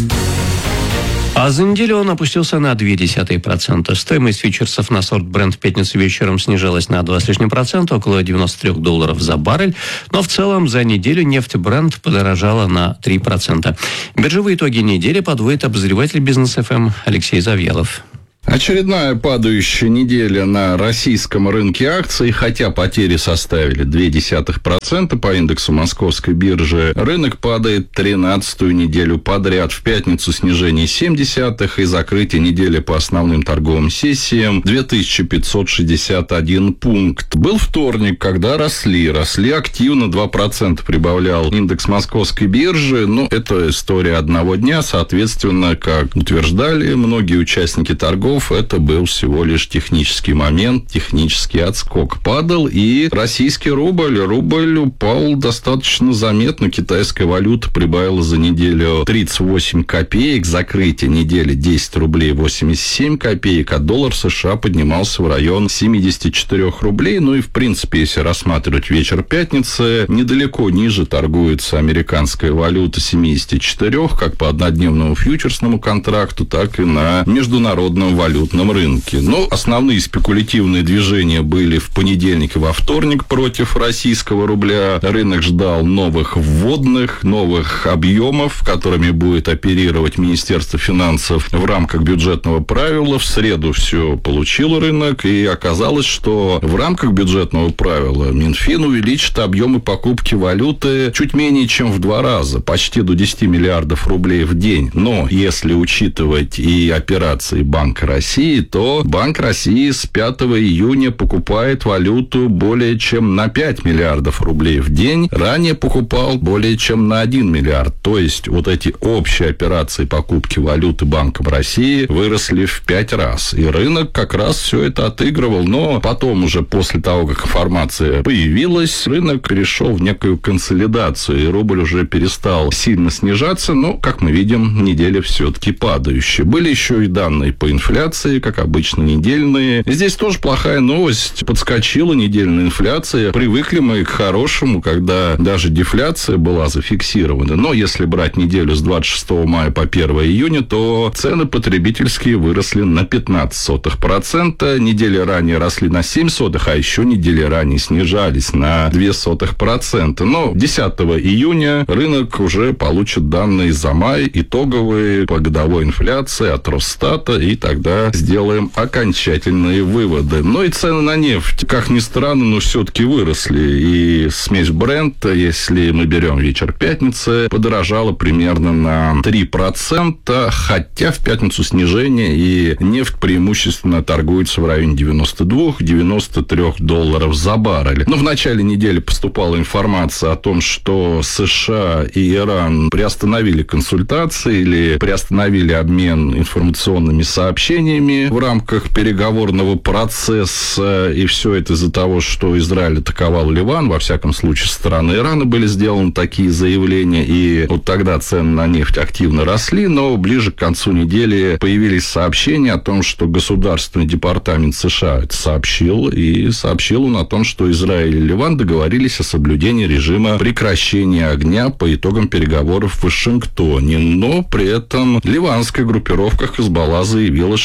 А за неделю он опустился на ноль целых две десятых процента. Стоимость фьючерсов на сорт Brent в пятницу вечером снижалась на два с лишним процента, около девяносто три долларов за баррель. Но в целом за неделю нефть Brent подорожала на три процента. Биржевые итоги недели подводит обозреватель Бизнес эф эм Алексей Завьялов. Очередная падающая неделя на российском рынке акций, хотя потери составили ноль целых две десятых процента по индексу Московской биржи. Рынок падает тринадцатую неделю подряд. В пятницу снижение семь десятых и закрытие недели по основным торговым сессиям две тысячи пятьсот шестьдесят один пункт. Был вторник, когда росли, росли активно, два процента прибавлял индекс Московской биржи. Но это история одного дня, соответственно, как утверждали многие участники торгов, это был всего лишь технический момент, технический отскок. Падал и российский рубль. Рубль упал достаточно заметно. Китайская валюта прибавила за неделю тридцать восемь копеек. Закрытие недели десять рублей восемьдесят семь копеек. А доллар США поднимался в район семьдесят четыре рублей. Ну и, в принципе, если рассматривать вечер пятницы, недалеко ниже торгуется американская валюта семьдесят четыре, как по однодневному фьючерсному контракту, так и на международном валютном валютном рынке. Но основные спекулятивные движения были в понедельник и во вторник против российского рубля. Рынок ждал новых вводных, новых объемов, которыми будет оперировать Министерство финансов в рамках бюджетного правила. В среду все получил рынок, и оказалось, что в рамках бюджетного правила Минфин увеличит объемы покупки валюты чуть менее чем в два раза, почти до десяти миллиардов рублей в день. Но если учитывать и операции Банка России, России, то Банк России с пятого июня покупает валюту более чем на пять миллиардов рублей в день. Ранее покупал более чем на один миллиард. То есть вот эти общие операции покупки валюты Банком России выросли в пять раз. И рынок как раз все это отыгрывал. Но потом уже после того, как информация появилась, рынок перешел в некую консолидацию. И рубль уже перестал сильно снижаться. Но, как мы видим, неделя все-таки падающая. Были еще и данные по инфляции, как обычно, недельные. Здесь тоже плохая новость. Подскочила недельная инфляция. Привыкли мы к хорошему, когда даже дефляция была зафиксирована. Но если брать неделю с двадцать шестого мая по первого июня, то цены потребительские выросли на пятнадцать сотых процента. Недели ранее росли на семь сотых, а еще недели ранее снижались на две сотых процента. Но десятого июня рынок уже получит данные за май, итоговые по годовой инфляции от Росстата, и тогда сделаем окончательные выводы. Но и цены на нефть, как ни странно, но все-таки выросли. И смесь Брента, если мы берем вечер пятницы, подорожала примерно на три процента, хотя в пятницу снижение, и нефть преимущественно торгуется в районе девяносто два - девяносто три долларов за баррель. Но в начале недели поступала информация о том, что США и Иран приостановили консультации или приостановили обмен информационными сообщениями в рамках переговорного процесса, и все это из-за того, что Израиль атаковал Ливан. Во всяком случае, со стороны Ирана были сделаны такие заявления, и вот тогда цены на нефть активно росли, но ближе к концу недели появились сообщения о том, что Государственный департамент США это сообщил, и сообщил он о том, что Израиль и Ливан договорились о соблюдении режима прекращения огня по итогам переговоров в Вашингтоне. Но при этом ливанская группировка Хизбалла заявила,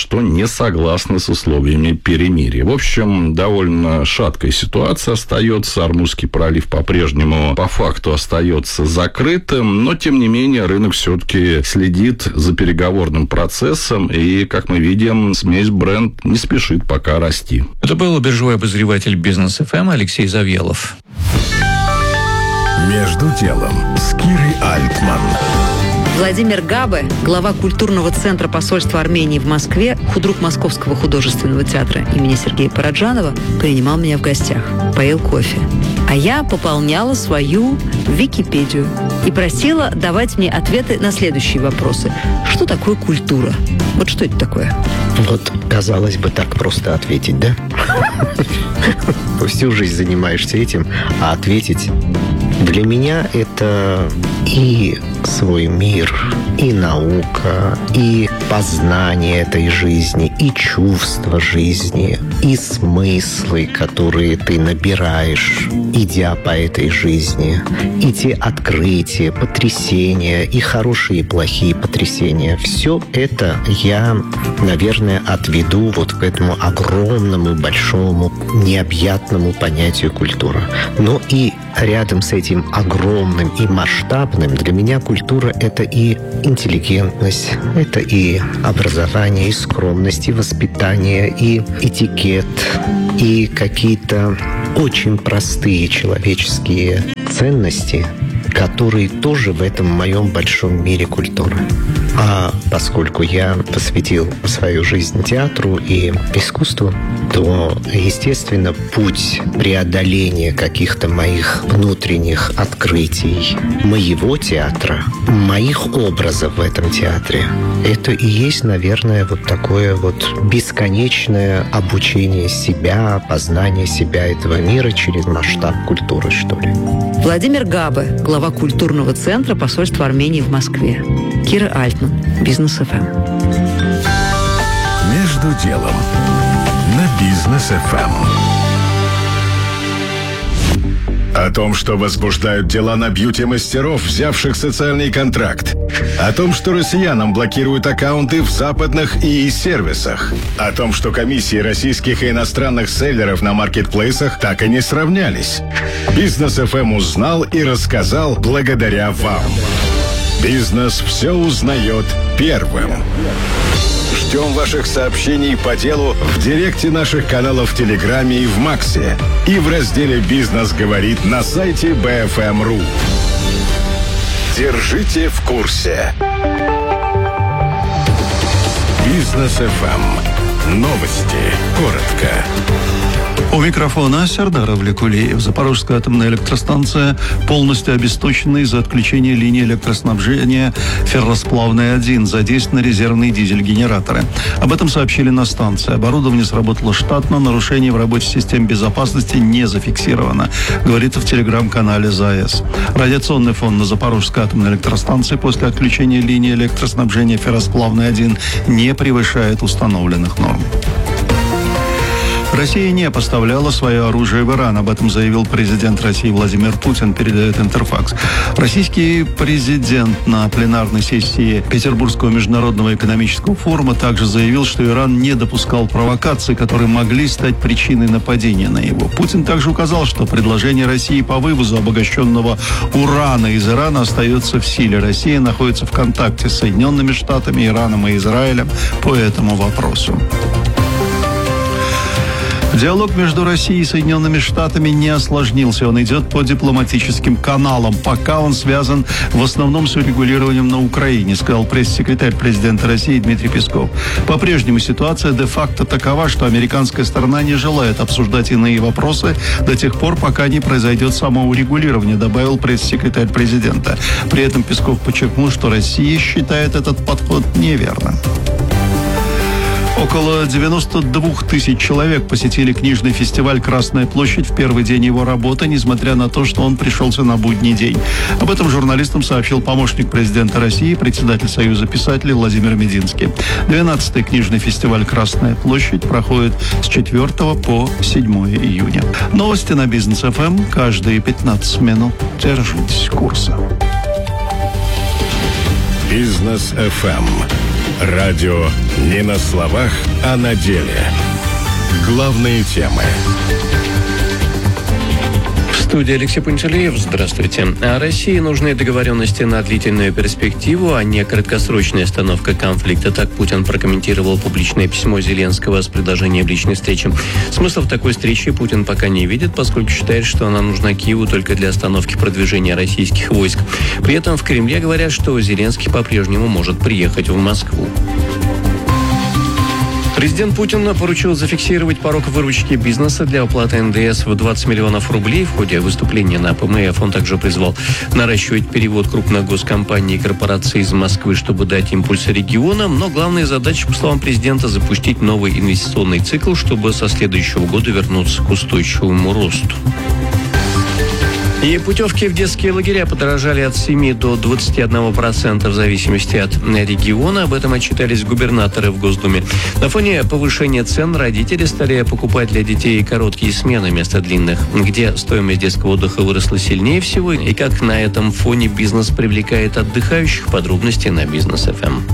что не согласны с условиями перемирия. В общем, довольно шаткая ситуация остается. Ормузский пролив по-прежнему по факту остается закрытым, но, тем не менее, рынок все-таки следит за переговорным процессом, и, как мы видим, смесь Brent не спешит пока расти. Это был биржевой обозреватель Бизнес эф эм Алексей Завьялов. Между делом с Кирой Альтман. Владимир Габе, глава культурного центра посольства Армении в Москве, худрук Московского художественного театра имени Сергея Параджанова, принимал меня в гостях, поил кофе. А я пополняла свою Википедию и просила давать мне ответы на следующие вопросы. Что такое культура? Вот что это такое? Вот, казалось бы, так просто ответить, да? Всю жизнь занимаешься этим, а ответить... Для меня это и свой мир, и наука, и познание этой жизни, и чувство жизни, и смыслы, которые ты набираешь, идя по этой жизни, и те открытия, потрясения, и хорошие, и плохие потрясения. Все это я, наверное, отведу вот к этому огромному, большому, необъятному понятию культура. Но и рядом с этим огромным и масштабным для меня культура — это и интеллигентность, это и образование, и скромность, и воспитание, и этикет, и какие-то очень простые человеческие ценности, которые тоже в этом моем большом мире культуры. А поскольку я посвятил свою жизнь театру и искусству, то, естественно, путь преодоления каких-то моих внутренних открытий, моего театра, моих образов в этом театре, это и есть, наверное, вот такое вот бесконечное обучение себя, познание себя, этого мира через масштаб культуры, что ли. Владимир Габе, глава культурного центра посольства Армении в Москве. Кира Альтман, Бизнес эф эм. Между делом на Бизнес эф эм. О том, что возбуждают дела на бьюти-мастеров, взявших социальный контракт. О том, что россиянам блокируют аккаунты в западных и сервисах. О том, что комиссии российских и иностранных селлеров на маркетплейсах так и не сравнялись. Бизнес эф эм узнал и рассказал благодаря вам. Бизнес все узнает первым. Ждем ваших сообщений по делу в директе наших каналов в Телеграме и в Максе. И в разделе «Бизнес говорит» на сайте би эф эм точка ру. Держите в курсе. Бизнес эф эм. Новости. Коротко. У микрофона Сердар Авликулиев. Запорожская атомная электростанция полностью обесточена из-за отключения линии электроснабжения ферросплавной один. Задействованы резервные дизель-генераторы. Об этом сообщили на станции. Оборудование сработало штатно, нарушений в работе систем безопасности не зафиксировано, говорится в телеграм-канале ЗАЭС. Радиационный фон на Запорожской атомной электростанции после отключения линии электроснабжения ферросплавной один не превышает установленных норм. Россия не поставляла свое оружие в Иран. Об этом заявил президент России Владимир Путин, передает Интерфакс. Российский президент на пленарной сессии Петербургского международного экономического форума также заявил, что Иран не допускал провокаций, которые могли стать причиной нападения на него. Путин также указал, что предложение России по вывозу обогащенного урана из Ирана остается в силе. Россия находится в контакте с Соединенными Штатами, Ираном и Израилем по этому вопросу. Диалог между Россией и Соединенными Штатами не осложнился. Он идет по дипломатическим каналам. Пока он связан в основном с урегулированием на Украине, сказал пресс-секретарь президента России Дмитрий Песков. По-прежнему ситуация де-факто такова, что американская сторона не желает обсуждать иные вопросы до тех пор, пока не произойдет самоурегулирование, добавил пресс-секретарь президента. При этом Песков подчеркнул, что Россия считает этот подход неверным. Около девяносто двух тысяч человек посетили книжный фестиваль «Красная площадь» в первый день его работы, несмотря на то, что он пришелся на будний день. Об этом журналистам сообщил помощник президента России, председатель Союза писателей Владимир Мединский. двенадцатый книжный фестиваль «Красная площадь» проходит с четвёртого по седьмое июня. Новости на Бизнес эф эм каждые пятнадцать минут. Держитесь курса. Бизнес эф эм. Радио не на словах, а на деле. Главные темы. В студии Алексей Пантелеев. Здравствуйте. А России нужны договоренности на длительную перспективу, а не краткосрочная остановка конфликта. Так Путин прокомментировал публичное письмо Зеленского с предложением личной встречи. Смысл такой встречи Путин пока не видит, поскольку считает, что она нужна Киеву только для остановки продвижения российских войск. При этом в Кремле говорят, что Зеленский по-прежнему может приехать в Москву. Президент Путин поручил зафиксировать порог выручки бизнеса для уплаты эн дэ эс в двадцать миллионов рублей. В ходе выступления на пэ эм эф он также призвал наращивать перевод крупных госкомпаний и корпораций из Москвы, чтобы дать импульс регионам. Но главная задача, по словам президента, запустить новый инвестиционный цикл, чтобы со следующего года вернуться к устойчивому росту. И путевки в детские лагеря подорожали от семи до двадцати одного процента в зависимости от региона. Об этом отчитались губернаторы в Госдуме. На фоне повышения цен родители стали покупать для детей короткие смены вместо длинных. Где стоимость детского отдыха выросла сильнее всего и как на этом фоне бизнес привлекает отдыхающих, подробности на Бизнес эф эм.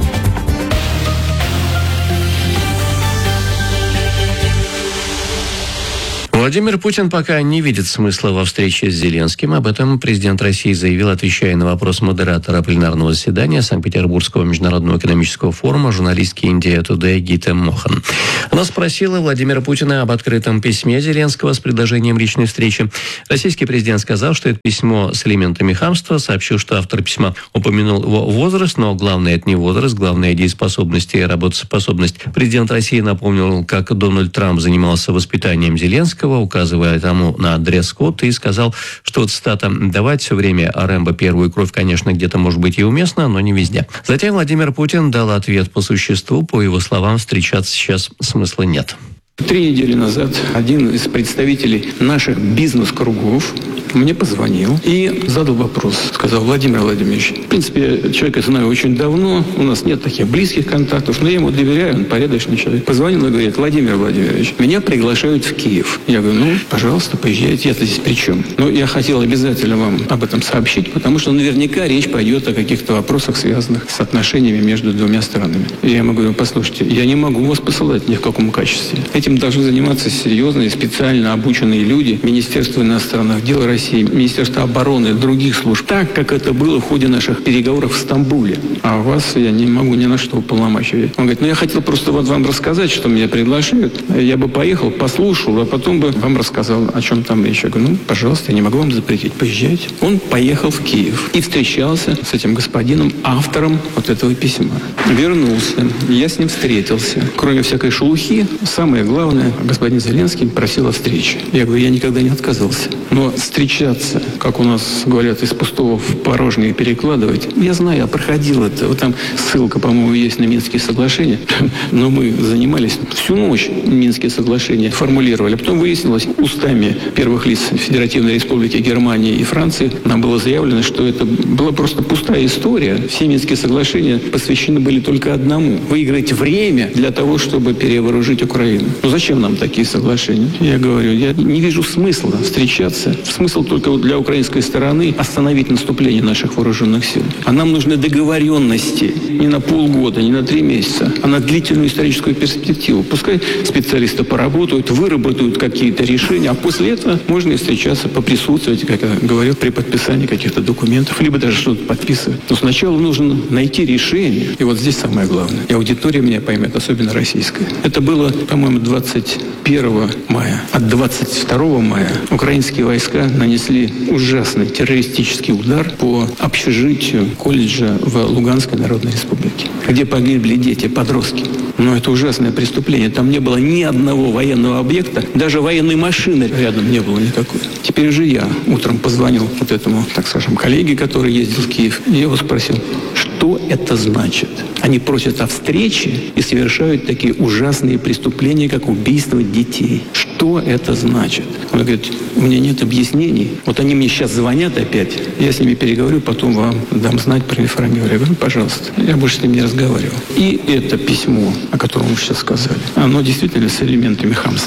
Владимир Путин пока не видит смысла во встрече с Зеленским. Об этом президент России заявил, отвечая на вопрос модератора пленарного заседания Санкт-Петербургского международного экономического форума журналистки Индия Тудэй Гита Мохан. Она спросила Владимира Путина об открытом письме Зеленского с предложением личной встречи. Российский президент сказал, что это письмо с элементами хамства, сообщил, что автор письма упомянул его возраст, но главное это не возраст, главное дееспособность и работоспособность. Президент России напомнил, как Дональд Трамп занимался воспитанием Зеленского, указывая тому на дресс-код, и сказал, что, цитата, «давать все время Рэмбо первую кровь, конечно, где-то может быть и уместно, но не везде». Затем Владимир Путин дал ответ по существу. По его словам, встречаться сейчас смысла нет. Три недели назад один из представителей наших бизнес-кругов мне позвонил и задал вопрос. Сказал: Владимир Владимирович, в принципе, человека знаю очень давно, у нас нет таких близких контактов, но я ему доверяю, он порядочный человек. Позвонил и говорит: Владимир Владимирович, меня приглашают в Киев. Я говорю: ну, пожалуйста, поезжайте, я-то здесь при чем? Но я хотел обязательно вам об этом сообщить, потому что наверняка речь пойдет о каких-то вопросах, связанных с отношениями между двумя странами. И я ему говорю: послушайте, я не могу вас посылать ни в каком качестве. Этим должны заниматься серьезные, специально обученные люди, Министерство иностранных дел России, Министерство обороны, других служб, так, как это было в ходе наших переговоров в Стамбуле. А вас я не могу ни на что уполномачивать. Он говорит: ну я хотел просто вот вам рассказать, что меня приглашают. Я бы поехал, послушал, а потом бы вам рассказал, о чем там речь. Я говорю: ну, пожалуйста, я не могу вам запретить, поезжайте. Он поехал в Киев и встречался с этим господином, автором вот этого письма. Вернулся, я с ним встретился. Кроме всякой шелухи, самое главное, господин Зеленский просил о встрече. Я говорю: я никогда не отказывался. Но встречаться, как у нас говорят, из пустого в порожнее перекладывать, я знаю, я проходил это. Вот там ссылка, по-моему, есть на Минские соглашения. Но мы занимались всю ночь, Минские соглашения формулировали. Потом выяснилось, устами первых лиц Федеративной Республики Германии и Франции нам было заявлено, что это была просто пустая история. Все Минские соглашения посвящены были только одному: выиграть время для того, чтобы перевооружить Украину. Ну зачем нам такие соглашения? Я говорю, я не вижу смысла встречаться. Смысл только для украинской стороны остановить наступление наших вооруженных сил. А нам нужны договоренности не на полгода, не на три месяца, а на длительную историческую перспективу. Пускай специалисты поработают, выработают какие-то решения, а после этого можно и встречаться, поприсутствовать, как я говорил, при подписании каких-то документов, либо даже что-то подписывать. Но сначала нужно найти решение. И вот здесь самое главное. И аудитория меня поймет, особенно российская. Это было, по-моему, двадцать первого мая. От двадцать второго мая украинские войска нанесли ужасный террористический удар по общежитию колледжа в Луганской Народной Республике, где погибли дети, подростки. Но это ужасное преступление. Там не было ни одного военного объекта, даже военной машины рядом не было никакой. Теперь уже я утром позвонил вот этому, так скажем, коллеге, который ездил в Киев, и я его спросил, что это значит? Они просят о встрече и совершают такие ужасные преступления, как убийство детей. Что это значит? Он говорит, у меня нет объяснений. Вот они мне сейчас звонят опять, я с ними переговорю, потом вам дам знать, проинформирую. Я говорю, пожалуйста, я больше с ними не разговаривал. И это письмо, о котором вы сейчас сказали, оно действительно с элементами хамства.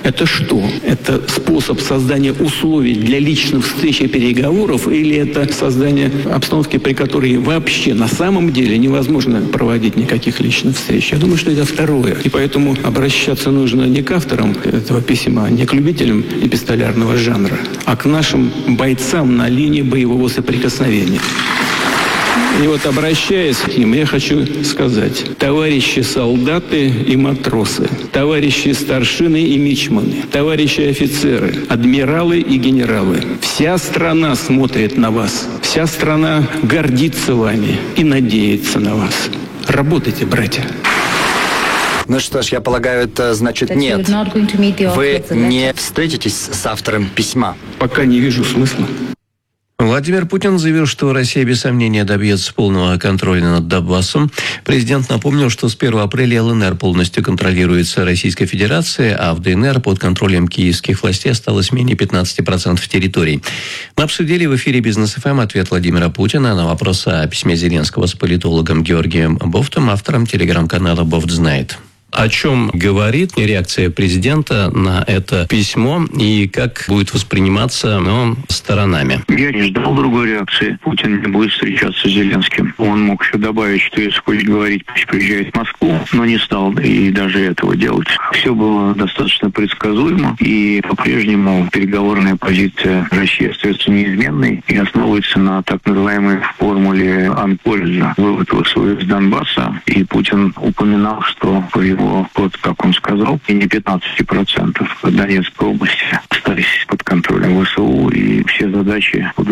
Это что? Это способ создания условий для личных встреч и переговоров, или это создание обстановки, при которой вообще на самом деле невозможно проводить никаких личных встреч? Я думаю, что это второе. И поэтому обращаться нужно не к авторам этого письма, не к любителям эпистолярного жанра, а к нашим бойцам на линии боевого соприкосновения. И вот, обращаясь к ним, я хочу сказать: товарищи солдаты и матросы, товарищи старшины и мичманы, товарищи офицеры, адмиралы и генералы, вся страна смотрит на вас, вся страна гордится вами и надеется на вас. Работайте, братья. Ну что ж, я полагаю, это значит нет. Вы не встретитесь с автором письма? Пока не вижу смысла. Владимир Путин заявил, что Россия без сомнения добьется полного контроля над Донбассом. Президент напомнил, что с первого апреля ЛНР полностью контролируется Российской Федерацией, а в ДНР под контролем киевских властей осталось менее пятнадцати процентов территорий. Мы обсудили в эфире «Бизнес ФМ» ответ Владимира Путина на вопрос о письме Зеленского с политологом Георгием Бофтом, автором телеграм-канала «Бофт знает». О чем говорит реакция президента на это письмо и как будет восприниматься оно сторонами? Я не ждал другой реакции. Путин не будет встречаться с Зеленским. Он мог еще добавить, что если хочет говорить, пусть приезжает в Москву, но не стал и даже этого делать. Все было достаточно предсказуемо, и по-прежнему переговорная позиция России остается неизменной и основывается на так называемой формуле Анпольза, вывод ВСУ из Донбасса. И Путин упоминал, что по его вот, как он сказал, и не пятнадцать процентов Донецкой области остались под контролем ВСУ, и все задачи